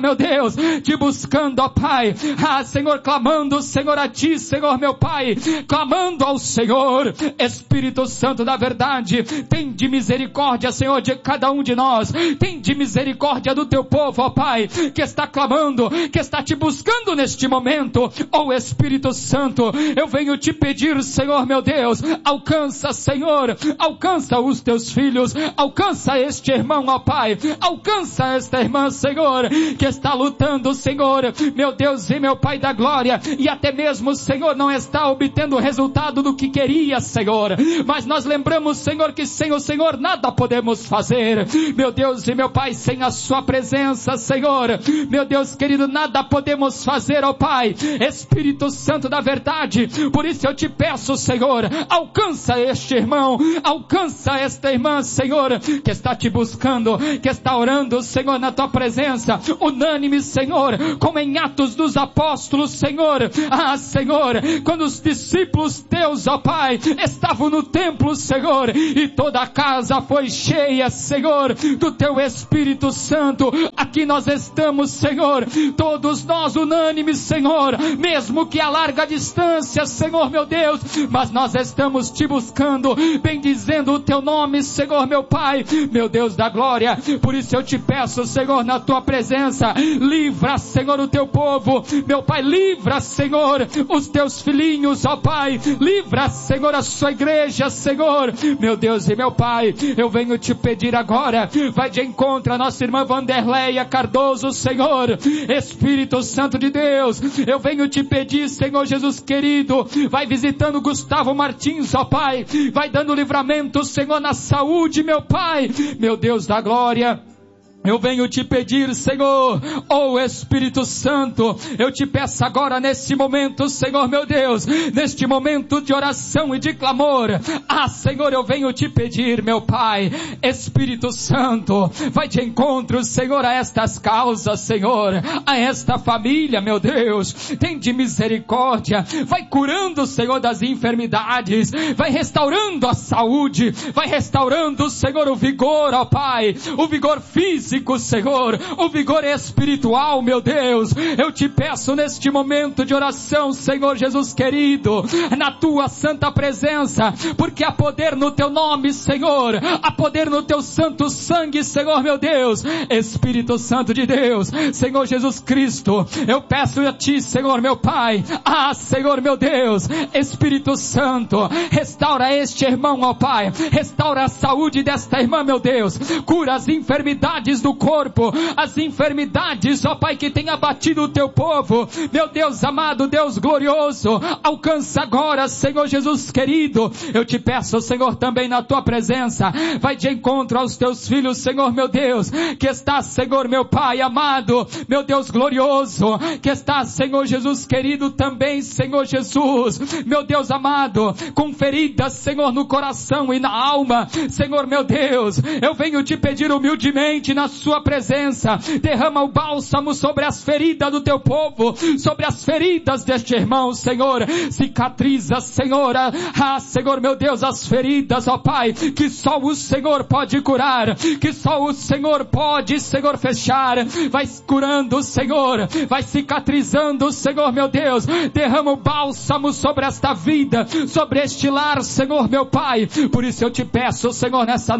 Deus, te buscando, ó Pai, Senhor, clamando, Senhor, a Ti, Senhor, meu Pai, clamando ao Senhor. Espírito Santo da verdade, tem de misericórdia, Senhor, de cada um de nós, tem de misericórdia do Teu povo, ó Pai, que está clamando, que está Te buscando neste momento. Ó Espírito Santo, eu venho Te pedir, Senhor, meu Deus, alcança, Senhor, alcança os Teus filhos, alcança este irmão, ó Pai, alcança esta irmã, Senhor, que está lutando, Senhor, meu Deus e meu Pai da glória, e até mesmo, Senhor, não está obtendo o resultado do que queria, Senhor, mas nós lembramos, Senhor, que sem o Senhor nada podemos fazer, meu Deus e meu Pai, sem a Sua presença, Senhor, meu Deus querido, nada podemos fazer, ó Pai, Espírito Santo da verdade, por isso eu Te peço, Senhor, alcança este irmão, alcança esta irmã, Senhor, que está Te buscando, que está orando, Senhor, na Tua presença, unânime, Senhor, como em Atos dos Apóstolos, Senhor, Senhor, quando os discípulos Teus, ó Pai, estavam no templo, Senhor, e toda a casa foi cheia, Senhor, do Teu Espírito Santo. Aqui nós estamos, Senhor, todos nós unânimes, Senhor, mesmo que a larga distância, Senhor, meu Deus, mas nós estamos Te buscando, bendizendo o Teu nome, Senhor, meu Pai, meu Deus da glória. Por isso eu Te peço, Senhor, na Tua presença, livra, Senhor, o Teu povo, meu Pai, livra, Senhor, os Teus filhinhos, ó Pai, livra, Senhor, a Sua igreja, Senhor, meu Deus e meu Pai, eu venho Te pedir agora, vai de encontro a nossa irmã Vanderleia Cardoso, Senhor, Espírito Santo de Deus, eu venho Te pedir, Senhor Jesus querido, vai visitando Gustavo Martins, ó Pai, vai dando livramento, Senhor, na saúde, meu Pai, meu Deus da glória. Eu venho Te pedir, Senhor, ó Espírito Santo, eu Te peço agora nesse momento, Senhor meu Deus, neste momento de oração e de clamor, Senhor, eu venho Te pedir, meu Pai, Espírito Santo, vai de encontro, Senhor, a estas causas, Senhor, a esta família, meu Deus, tem de misericórdia, vai curando, Senhor, das enfermidades, vai restaurando a saúde, vai restaurando, Senhor, o vigor, ó Pai, o vigor físico, Senhor, o vigor espiritual, meu Deus, eu Te peço neste momento de oração, Senhor Jesus querido, na Tua santa presença, porque há poder no Teu nome, Senhor, há poder no Teu santo sangue, Senhor meu Deus, Espírito Santo de Deus, Senhor Jesus Cristo, eu peço a Ti, Senhor meu Pai, Senhor meu Deus, Espírito Santo, restaura este irmão, ó Pai, restaura a saúde desta irmã, meu Deus, cura as enfermidades do corpo, as enfermidades, ó Pai, que tem abatido o Teu povo, meu Deus amado, Deus glorioso, alcança agora, Senhor Jesus querido, eu Te peço, Senhor, também na Tua presença, vai de encontro aos Teus filhos, Senhor meu Deus, que está, Senhor meu Pai amado, meu Deus glorioso, que está, Senhor Jesus querido, também, Senhor Jesus, meu Deus amado, com feridas, Senhor, no coração e na alma, Senhor meu Deus, eu venho Te pedir humildemente na Sua presença, derrama o bálsamo sobre as feridas do Teu povo, sobre as feridas deste irmão, Senhor, cicatriza, Senhor, Senhor meu Deus, as feridas, ó Pai, que só o Senhor pode curar, que só o Senhor pode, Senhor, fechar, vai curando, Senhor, vai cicatrizando, Senhor meu Deus, derrama o bálsamo sobre esta vida, sobre este lar, Senhor meu Pai, por isso eu Te peço, Senhor, nesta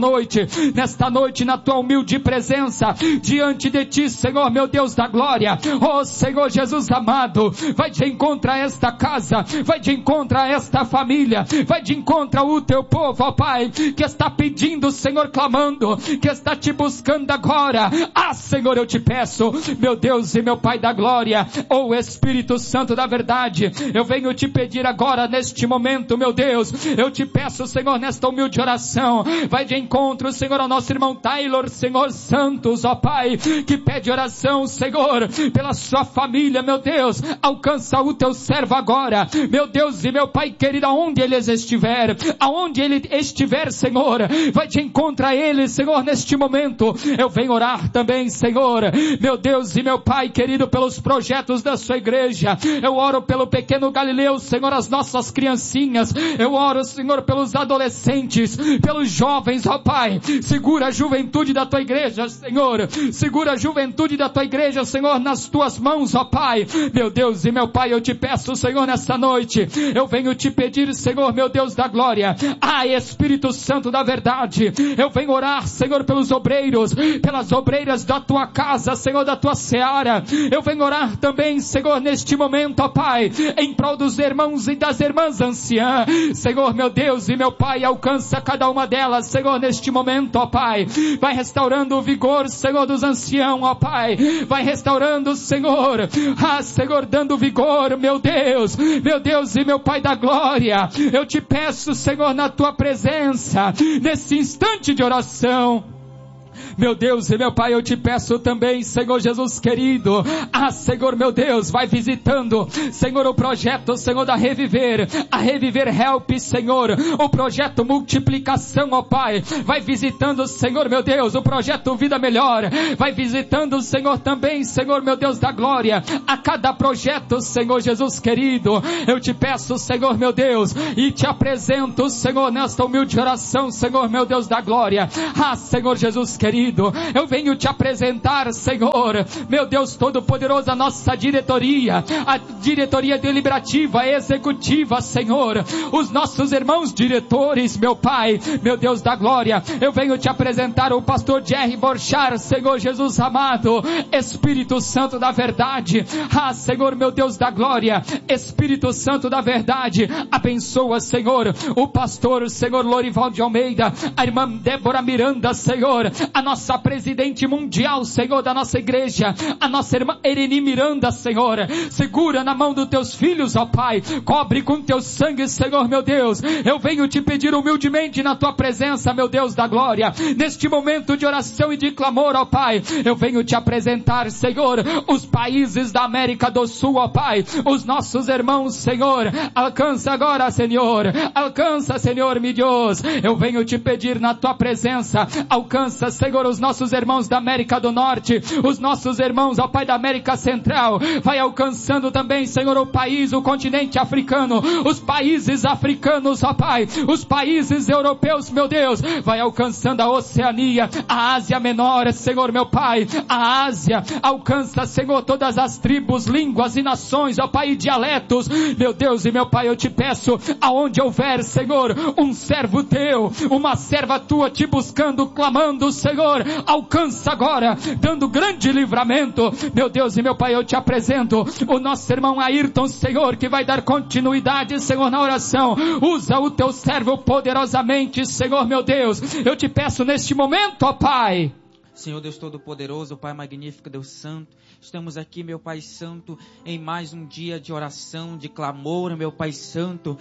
noite, na Tua humilde presença, diante de Ti, Senhor meu Deus da glória, ó Senhor Jesus amado, vai de encontro a esta casa, vai de encontro a esta família, vai de encontro ao Teu povo, ó Pai, que está pedindo, Senhor, clamando, que está Te buscando agora, Senhor, eu Te peço, meu Deus e meu Pai da glória, ó Espírito Santo da verdade, eu venho Te pedir agora neste momento, meu Deus, eu Te peço, Senhor, nesta humilde oração, vai de encontro, Senhor, ao nosso irmão Taylor, Senhor Santos, ó Pai, que pede oração, Senhor, pela sua família, meu Deus, alcança o Teu servo agora, meu Deus e meu Pai querido, aonde ele estiver, Senhor, vai de encontro a ele, Senhor, neste momento, eu venho orar também, Senhor, meu Deus e meu Pai querido, pelos projetos da sua igreja, eu oro pelo pequeno Galileu, Senhor, as nossas criancinhas, eu oro, Senhor, pelos adolescentes, pelos jovens, ó Pai, segura a juventude da Tua igreja, Senhor. Segura a juventude da tua igreja, Senhor, nas tuas mãos, ó Pai. Meu Deus e meu Pai, eu te peço, Senhor, nessa noite, eu venho te pedir, Senhor, meu Deus da glória, Espírito Santo da verdade, eu venho orar, Senhor, pelos obreiros, pelas obreiras da tua casa, Senhor, da tua seara. Eu venho orar também, Senhor, neste momento, ó Pai, em prol dos irmãos e das irmãs anciãs. Senhor, meu Deus e meu Pai, alcança cada uma delas, Senhor, neste momento, ó Pai. Vai restaurando o vigor, Senhor, dos anciãos, ó Pai. Vai restaurando, Senhor, Senhor, dando vigor, meu Deus e meu Pai da glória. Eu te peço, Senhor, na tua presença, nesse instante de oração. Meu Deus e meu Pai, eu te peço também, Senhor Jesus querido, Senhor meu Deus, vai visitando, Senhor, o projeto, Senhor, da Reviver, a Reviver Help, Senhor, o projeto Multiplicação, ó Pai, vai visitando, Senhor meu Deus, o projeto Vida Melhor, vai visitando, Senhor, também, Senhor meu Deus da glória, a cada projeto, Senhor Jesus querido. Eu te peço, Senhor meu Deus, e te apresento, Senhor, nesta humilde oração, Senhor meu Deus da glória, Senhor Jesus querido, eu venho te apresentar, Senhor, meu Deus todo-poderoso, a nossa diretoria, a diretoria deliberativa, executiva, Senhor, os nossos irmãos diretores, meu Pai, meu Deus da glória. Eu venho te apresentar o pastor Jerry Borchar, Senhor Jesus amado, Espírito Santo da verdade, Senhor meu Deus da glória, Espírito Santo da verdade, abençoa, Senhor, o pastor, Senhor Lorival de Almeida, a irmã Débora Miranda, Senhor, a nossa presidente mundial, Senhor, da nossa igreja, a nossa irmã Ereni Miranda, Senhor, segura na mão dos teus filhos, ó Pai, cobre com teu sangue, Senhor, meu Deus. Eu venho te pedir humildemente na tua presença, meu Deus da glória, neste momento de oração e de clamor, ó Pai, eu venho te apresentar, Senhor, os países da América do Sul, ó Pai, os nossos irmãos, Senhor, alcança agora, Senhor, alcança, Senhor, meu Deus. Eu venho te pedir na tua presença, alcança, Senhor, os nossos irmãos da América do Norte, os nossos irmãos, ó Pai, da América Central, vai alcançando também, Senhor, o país, o continente africano, os países africanos, ó Pai, os países europeus, meu Deus, vai alcançando a Oceania, a Ásia Menor, Senhor, meu Pai, a Ásia, alcança, Senhor, todas as tribos, línguas e nações, ó Pai, e dialetos, meu Deus e meu Pai, eu te peço, aonde houver, Senhor, um servo teu, uma serva tua te buscando, clamando, Senhor, alcança agora, dando grande livramento, meu Deus e meu Pai, eu te apresento o nosso irmão Ayrton, Senhor, que vai dar continuidade, Senhor, na oração. Usa o teu servo poderosamente, Senhor, meu Deus, eu te peço neste momento, ó Pai. Senhor Deus Todo-Poderoso, Pai Magnífico, Deus Santo, estamos aqui, meu Pai Santo, em mais um dia de oração, de clamor, meu Pai Santo,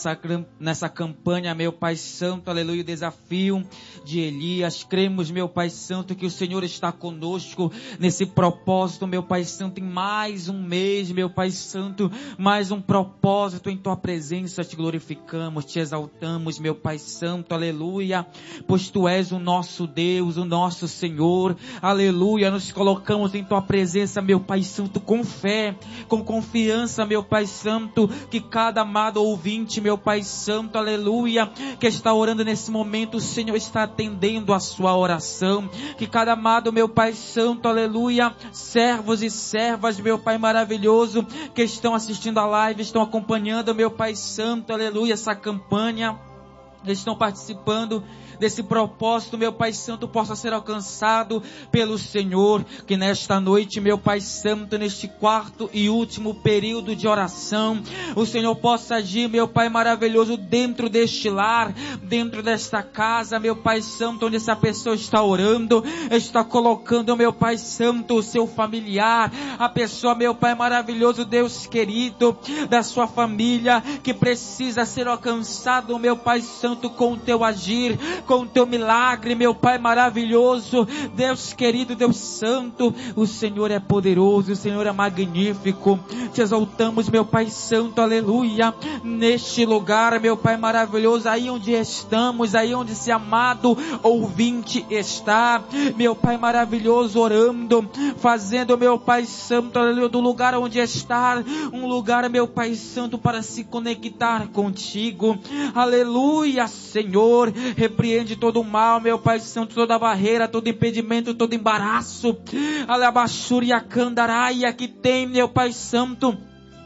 nessa campanha, meu Pai Santo, aleluia, o desafio de Elias. Cremos, meu Pai Santo, que o Senhor está conosco nesse propósito, meu Pai Santo, em mais um mês, meu Pai Santo, mais um propósito em Tua presença. Te glorificamos, te exaltamos, meu Pai Santo, aleluia, pois Tu és o nosso Deus, o nosso Senhor. Aleluia, nos colocamos em Tua presença, meu Pai Santo, com fé, com confiança, meu Pai Santo, que cada amado ouvinte, meu Pai Santo, aleluia, que está orando nesse momento, o Senhor está atendendo a sua oração, que cada amado, meu Pai Santo, aleluia, servos e servas, meu Pai maravilhoso, que estão assistindo a live, estão acompanhando, meu Pai Santo, aleluia, essa campanha, estão participando desse propósito, meu Pai Santo, possa ser alcançado pelo Senhor, que nesta noite, meu Pai Santo, neste quarto e último período de oração, o Senhor possa agir, meu Pai maravilhoso, dentro deste lar, dentro desta casa, meu Pai Santo, onde essa pessoa está orando, está colocando, meu Pai Santo, o seu familiar, a pessoa, meu Pai maravilhoso, Deus querido, da sua família, que precisa ser alcançado, meu Pai Santo, com o teu agir, com o teu milagre, meu Pai maravilhoso, Deus querido, Deus santo, o Senhor é poderoso, o Senhor é magnífico, te exaltamos, meu Pai santo, aleluia, neste lugar, meu Pai maravilhoso, aí onde estamos, aí onde esse amado ouvinte está, meu Pai maravilhoso, orando, fazendo, meu Pai santo, aleluia, do lugar onde está, um lugar, meu Pai santo, para se conectar contigo, aleluia, Aleluia, Senhor. Repreende todo o mal, meu Pai Santo, toda barreira, todo impedimento, todo embaraço. Alabaxúria candaraia que tem, meu Pai Santo,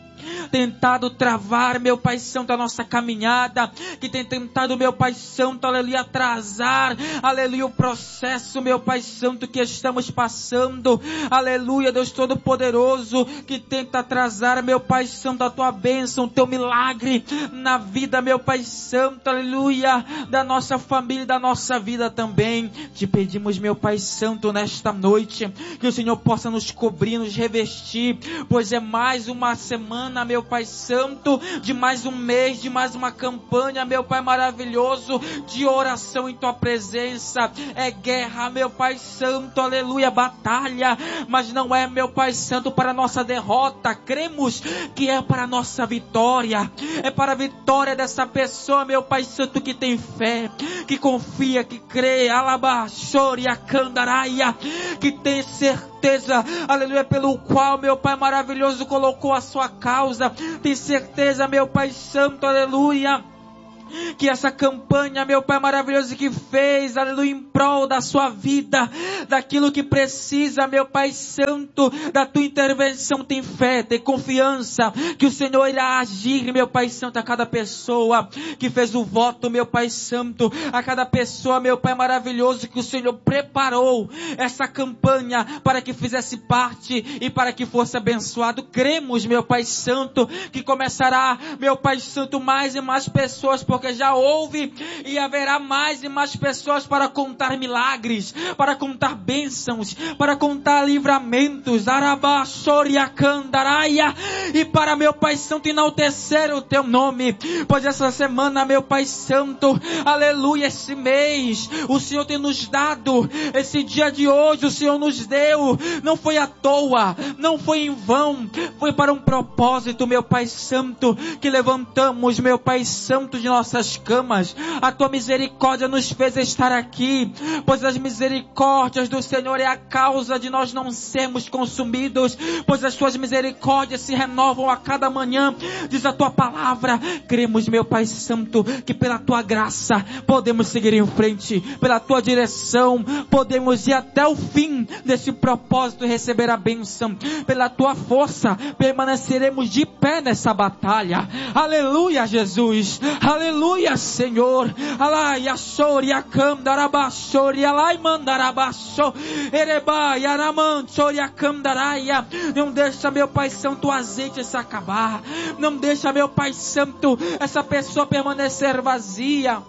tentado travar, meu Pai Santo, a nossa caminhada, que tem tentado, meu Pai Santo, aleluia, atrasar, aleluia, o processo, meu Pai Santo, que estamos passando, aleluia, Deus Todo-Poderoso, que tenta atrasar, meu Pai Santo, a Tua bênção, o Teu milagre na vida, meu Pai Santo, aleluia, da nossa família e da nossa vida também. Te pedimos, meu Pai Santo, nesta noite, que o Senhor possa nos cobrir, nos revestir, pois é mais uma semana, meu Pai Santo, de mais um mês, de mais uma campanha, meu Pai maravilhoso, de oração em Tua presença. É guerra, meu Pai Santo, aleluia, batalha, mas não é, meu Pai Santo, para nossa derrota. Cremos que é para nossa vitória, é para a vitória dessa pessoa, meu Pai Santo, que tem fé, que confia, que crê, alabaxoria candaraia, que tem certeza, aleluia, pelo qual, meu Pai maravilhoso, colocou a sua causa. Tem certeza, meu Pai Santo, aleluia, que essa campanha, meu Pai maravilhoso, que fez, aleluia, em prol da sua vida, daquilo que precisa, meu Pai Santo, da Tua intervenção, tem fé, tem confiança, que o Senhor irá agir, meu Pai Santo, a cada pessoa que fez o voto, meu Pai Santo, a cada pessoa, meu Pai maravilhoso, que o Senhor preparou essa campanha para que fizesse parte e para que fosse abençoado. Cremos, meu Pai Santo, que começará, meu Pai Santo, mais e mais pessoas, porque já houve e haverá mais e mais pessoas para contar milagres, para contar bênçãos, para contar livramentos, arabaxoriacandaraia, e para, meu Pai Santo, enaltecer o Teu nome, pois essa semana, meu Pai Santo, aleluia, esse mês, o Senhor tem nos dado, esse dia de hoje, o Senhor nos deu, não foi à toa, não foi em vão, foi para um propósito, meu Pai Santo, que levantamos, meu Pai Santo, de nossas camas. A Tua misericórdia nos fez estar aqui, pois as misericórdias do Senhor é a causa de nós não sermos consumidos, pois as Tuas misericórdias se renovam a cada manhã, diz a Tua palavra. Cremos, meu Pai Santo, que pela Tua graça podemos seguir em frente, pela Tua direção podemos ir até o fim desse propósito e receber a bênção. Pela Tua força permaneceremos de pé nessa batalha. Aleluia, Jesus, aleluia, Senhor. Alai, achori, acam, darabachori, alai, mandarabacho, erebai, araman, chori, acam, daraia. Não deixa, meu Pai Santo, o azeite se acabar. Não deixa, meu Pai Santo, essa pessoa permanecer vazia.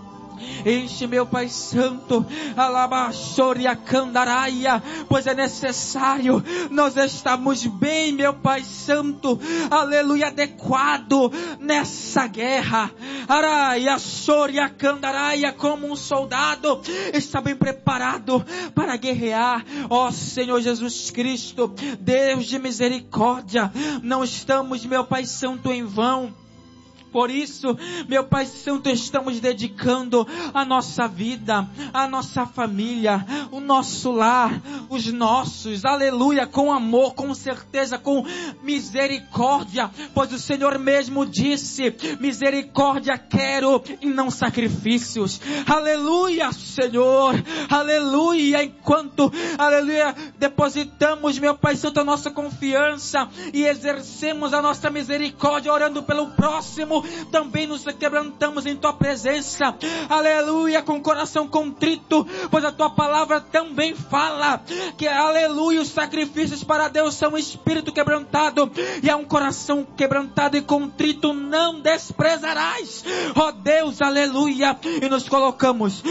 Enche, meu Pai Santo, alabaxoria candaraia, pois é necessário nós estamos bem, meu Pai Santo, aleluia, adequado nessa guerra. Araia, xoria candaraia, como um soldado está bem preparado para guerrear. Ó Senhor Jesus Cristo, Deus de misericórdia, não estamos, meu Pai Santo, em vão. Por isso, meu Pai Santo, estamos dedicando a nossa vida, a nossa família, o nosso lar, os nossos, aleluia, com amor, com certeza, com misericórdia, pois o Senhor mesmo disse, misericórdia quero e não sacrifícios. Aleluia, Senhor, aleluia, enquanto, aleluia, depositamos, meu Pai Santo, a nossa confiança e exercemos a nossa misericórdia, orando pelo próximo, também nos quebrantamos em Tua presença, aleluia, com o coração contrito, pois a Tua palavra também fala que, aleluia, os sacrifícios para Deus são um espírito quebrantado, e é um coração quebrantado e contrito não desprezarás, ó Deus, aleluia, e nos colocamos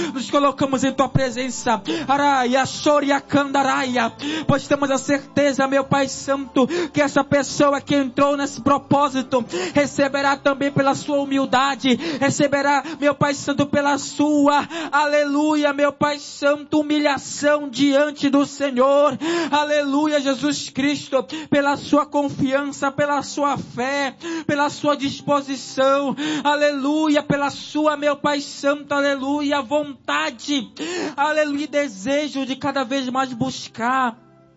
em Tua presença, araia, xoria, candaraia, pois temos a certeza, meu Pai Santo, que essa pessoa que entrou nesse propósito, receberá também pela sua humildade, receberá, meu Pai Santo, pela sua, aleluia, meu Pai Santo, humilhação diante do Senhor, aleluia, Jesus Cristo, pela sua confiança, pela sua fé, pela sua disposição, aleluia, pela sua, meu Pai Santo, aleluia, vontade, aleluia, desejo de cada vez mais buscar,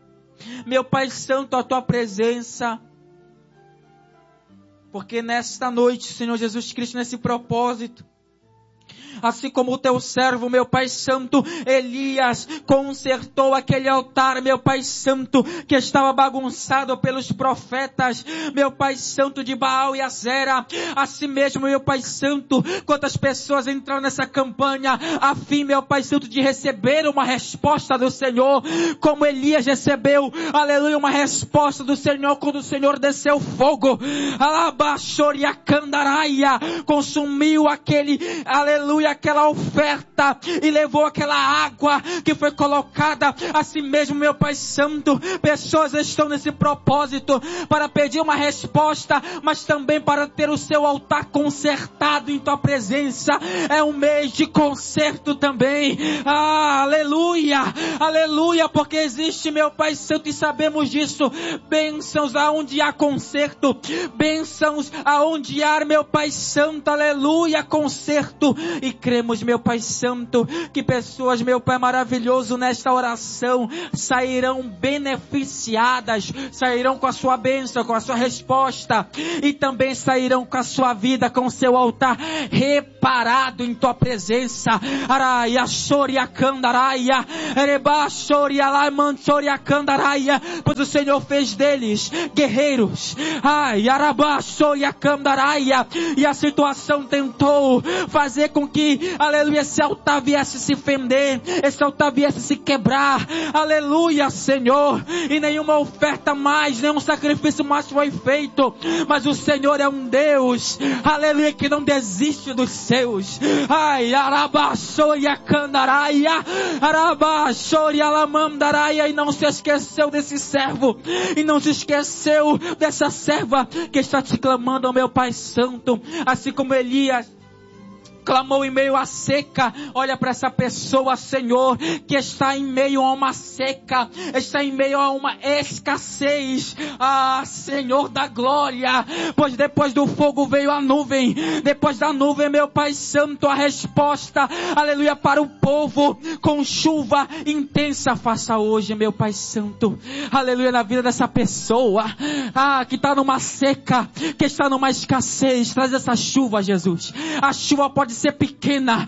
meu Pai Santo, a Tua presença. Porque nesta noite, Senhor Jesus Cristo, nesse propósito, Assim como o teu servo, meu Pai Santo, Elias, consertou aquele altar, meu Pai Santo, que estava bagunçado pelos profetas, meu Pai Santo, de Baal e Azera. Assim mesmo, meu Pai Santo, quantas pessoas entraram nessa campanha, a fim, meu Pai Santo, de receber uma resposta do Senhor, como Elias recebeu, aleluia, uma resposta do Senhor, quando o Senhor desceu fogo, alabaxoriacandaraia, consumiu aquele, aleluia, aquela oferta e levou aquela água que foi colocada. Assim mesmo, meu Pai Santo, pessoas estão nesse propósito para pedir uma resposta, mas também para ter o seu altar consertado em tua presença. É um mês de conserto também. Aleluia, aleluia, porque existe, meu Pai Santo, e sabemos disso, bênçãos aonde há conserto, bênçãos aonde há, meu Pai Santo, aleluia, conserto. E cremos, meu Pai Santo, que pessoas, meu Pai maravilhoso, nesta oração sairão beneficiadas, sairão com a sua bênção, com a sua resposta, e também sairão com a sua vida, com o seu altar reparado em tua presença. Araia, Soria, Candaraia, Ereba, Soria, Laiman, Soria, Candaraia, pois o Senhor fez deles guerreiros. Ai, Arabá, Soria, Candaraia, e a situação tentou fazer com que, aleluia, esse altar viesse se fender, esse altar viesse se quebrar, aleluia, Senhor, e nenhuma oferta mais, nenhum sacrifício mais foi feito, mas o Senhor é um Deus, aleluia, que não desiste dos seus. Ai, arabaxoria candaraia, arabaxoria lamandaraia, e não se esqueceu desse servo, e não se esqueceu dessa serva que está te clamando, meu Pai Santo, assim como Elias clamou em meio à seca. Olha para essa pessoa, Senhor, que está em meio a uma seca, está em meio a uma escassez. Senhor da glória, pois depois do fogo veio a nuvem, depois da nuvem, meu Pai Santo, a resposta, aleluia, para o povo, com chuva intensa. Faça hoje, meu Pai Santo, aleluia, na vida dessa pessoa, que está numa seca, que está numa escassez. Traz essa chuva, Jesus. A chuva pode ser pequena,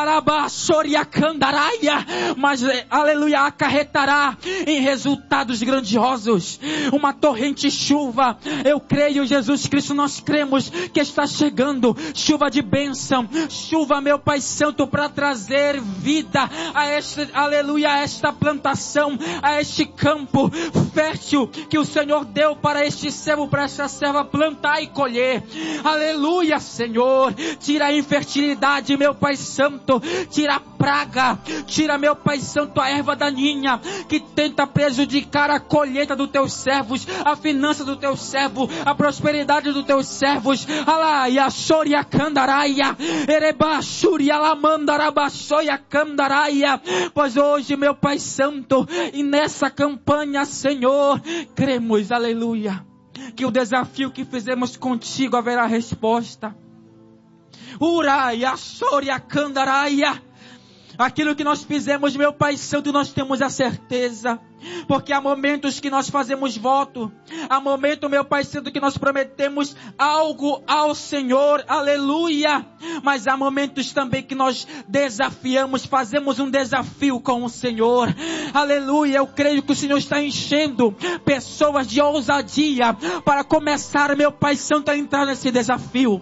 mas, aleluia, acarretará em resultados grandiosos. Uma torrente chuva, eu creio, Jesus Cristo, nós cremos que está chegando chuva de bênção, chuva, meu Pai Santo, para trazer vida a este, aleluia, a esta plantação, a este campo fértil que o Senhor deu para este servo, para esta serva plantar e colher. Aleluia, Senhor, tira a infertilidade, meu Pai Santo, tira a praga, tira, meu Pai Santo, a erva daninha que tenta prejudicar a colheita dos teus servos, a finança do teu servo, a prosperidade dos teus servos. Alaia, Soria, Candaraia, Ereba, Xuria, Lamandarabaxoia, Candaraia. Pois hoje, meu Pai Santo, e nessa campanha, Senhor, cremos, aleluia, que o desafio que fizemos contigo haverá resposta. Uraia, Soria, Candaraia. Aquilo que nós fizemos, meu Pai Santo, nós temos a certeza, porque há momentos que nós fazemos voto, há momento, meu Pai Santo, que nós prometemos algo ao Senhor, aleluia, mas há momentos também que nós desafiamos, fazemos um desafio com o Senhor, aleluia. Eu creio que o Senhor está enchendo pessoas de ousadia para começar, meu Pai Santo, a entrar nesse desafio.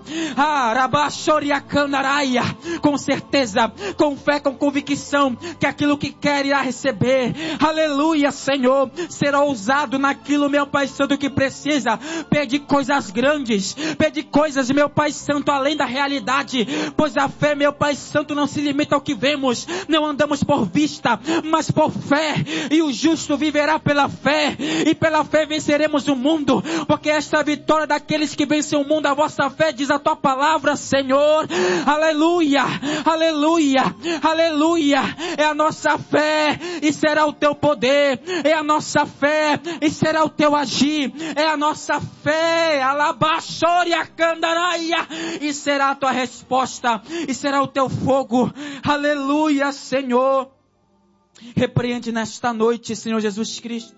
Com certeza, com fé, com convicção, que aquilo que quer irá receber, aleluia, Senhor, ser ousado naquilo, meu Pai Santo, que precisa, pedir coisas grandes, pedir coisas, meu Pai Santo, além da realidade, pois a fé, meu Pai Santo, não se limita ao que vemos, não andamos por vista, mas por fé, e o justo viverá pela fé, e pela fé venceremos o mundo, porque esta é a vitória daqueles que vencem o mundo, a vossa fé, diz a tua palavra, Senhor, aleluia, aleluia, aleluia, é a nossa fé, e será o teu poder, é a nossa fé, e será o teu agir, é a nossa fé, alabaxoria candaraia, e será a tua resposta, e será o teu fogo, aleluia, Senhor. Repreende nesta noite, Senhor Jesus Cristo,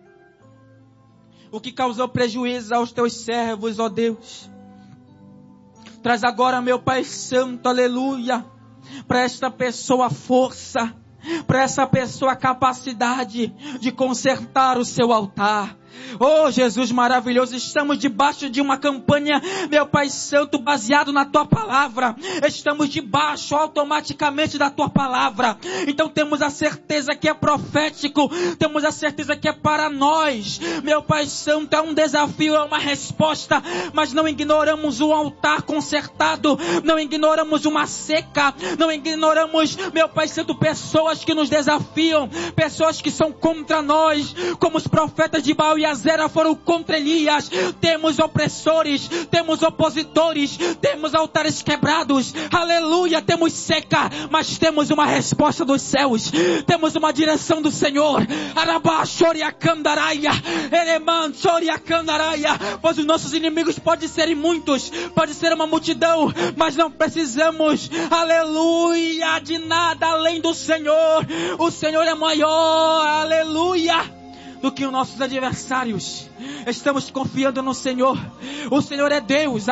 o que causou prejuízo aos teus servos, ó Deus. Traz agora, meu Pai Santo, aleluia, para esta pessoa força, para essa pessoa capacidade de consertar o seu altar. Oh, Jesus maravilhoso, estamos debaixo de uma campanha, meu Pai Santo, baseado na Tua Palavra. Estamos debaixo automaticamente da Tua Palavra. Então temos a certeza que é profético, temos a certeza que é para nós. Meu Pai Santo, é um desafio, é uma resposta, mas não ignoramos o altar consertado, não ignoramos uma seca, não ignoramos, meu Pai Santo, pessoas que nos desafiam, pessoas que são contra nós, como os profetas de Baal e Azera foram contra Elias. Temos opressores, temos opositores, temos altares quebrados, aleluia, temos seca, mas temos uma resposta dos céus, temos uma direção do Senhor. Pois os nossos inimigos podem ser muitos, pode ser uma multidão, mas não precisamos, aleluia, de nada além do Senhor. O Senhor é maior, aleluia, do que os nossos adversários. Estamos confiando no Senhor. O Senhor é Deus.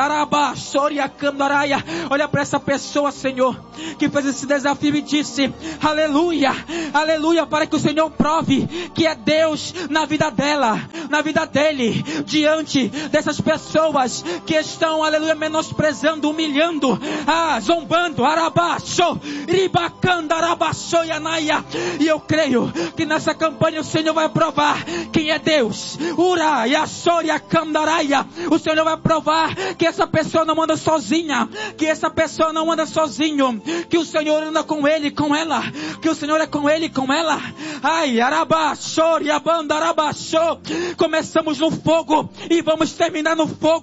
Olha para essa pessoa, Senhor, que fez esse desafio e disse, aleluia, aleluia, para que o Senhor prove que é Deus na vida dela, na vida dele, diante dessas pessoas que estão, aleluia, menosprezando, humilhando, zombando, e eu creio que nessa campanha o Senhor vai provar quem é Deus. O Senhor vai provar que essa pessoa não anda sozinha, que essa pessoa não anda sozinho, que o Senhor anda com ele, com ela, que o Senhor é com ele, com ela. Começamos no fogo e vamos terminar no fogo.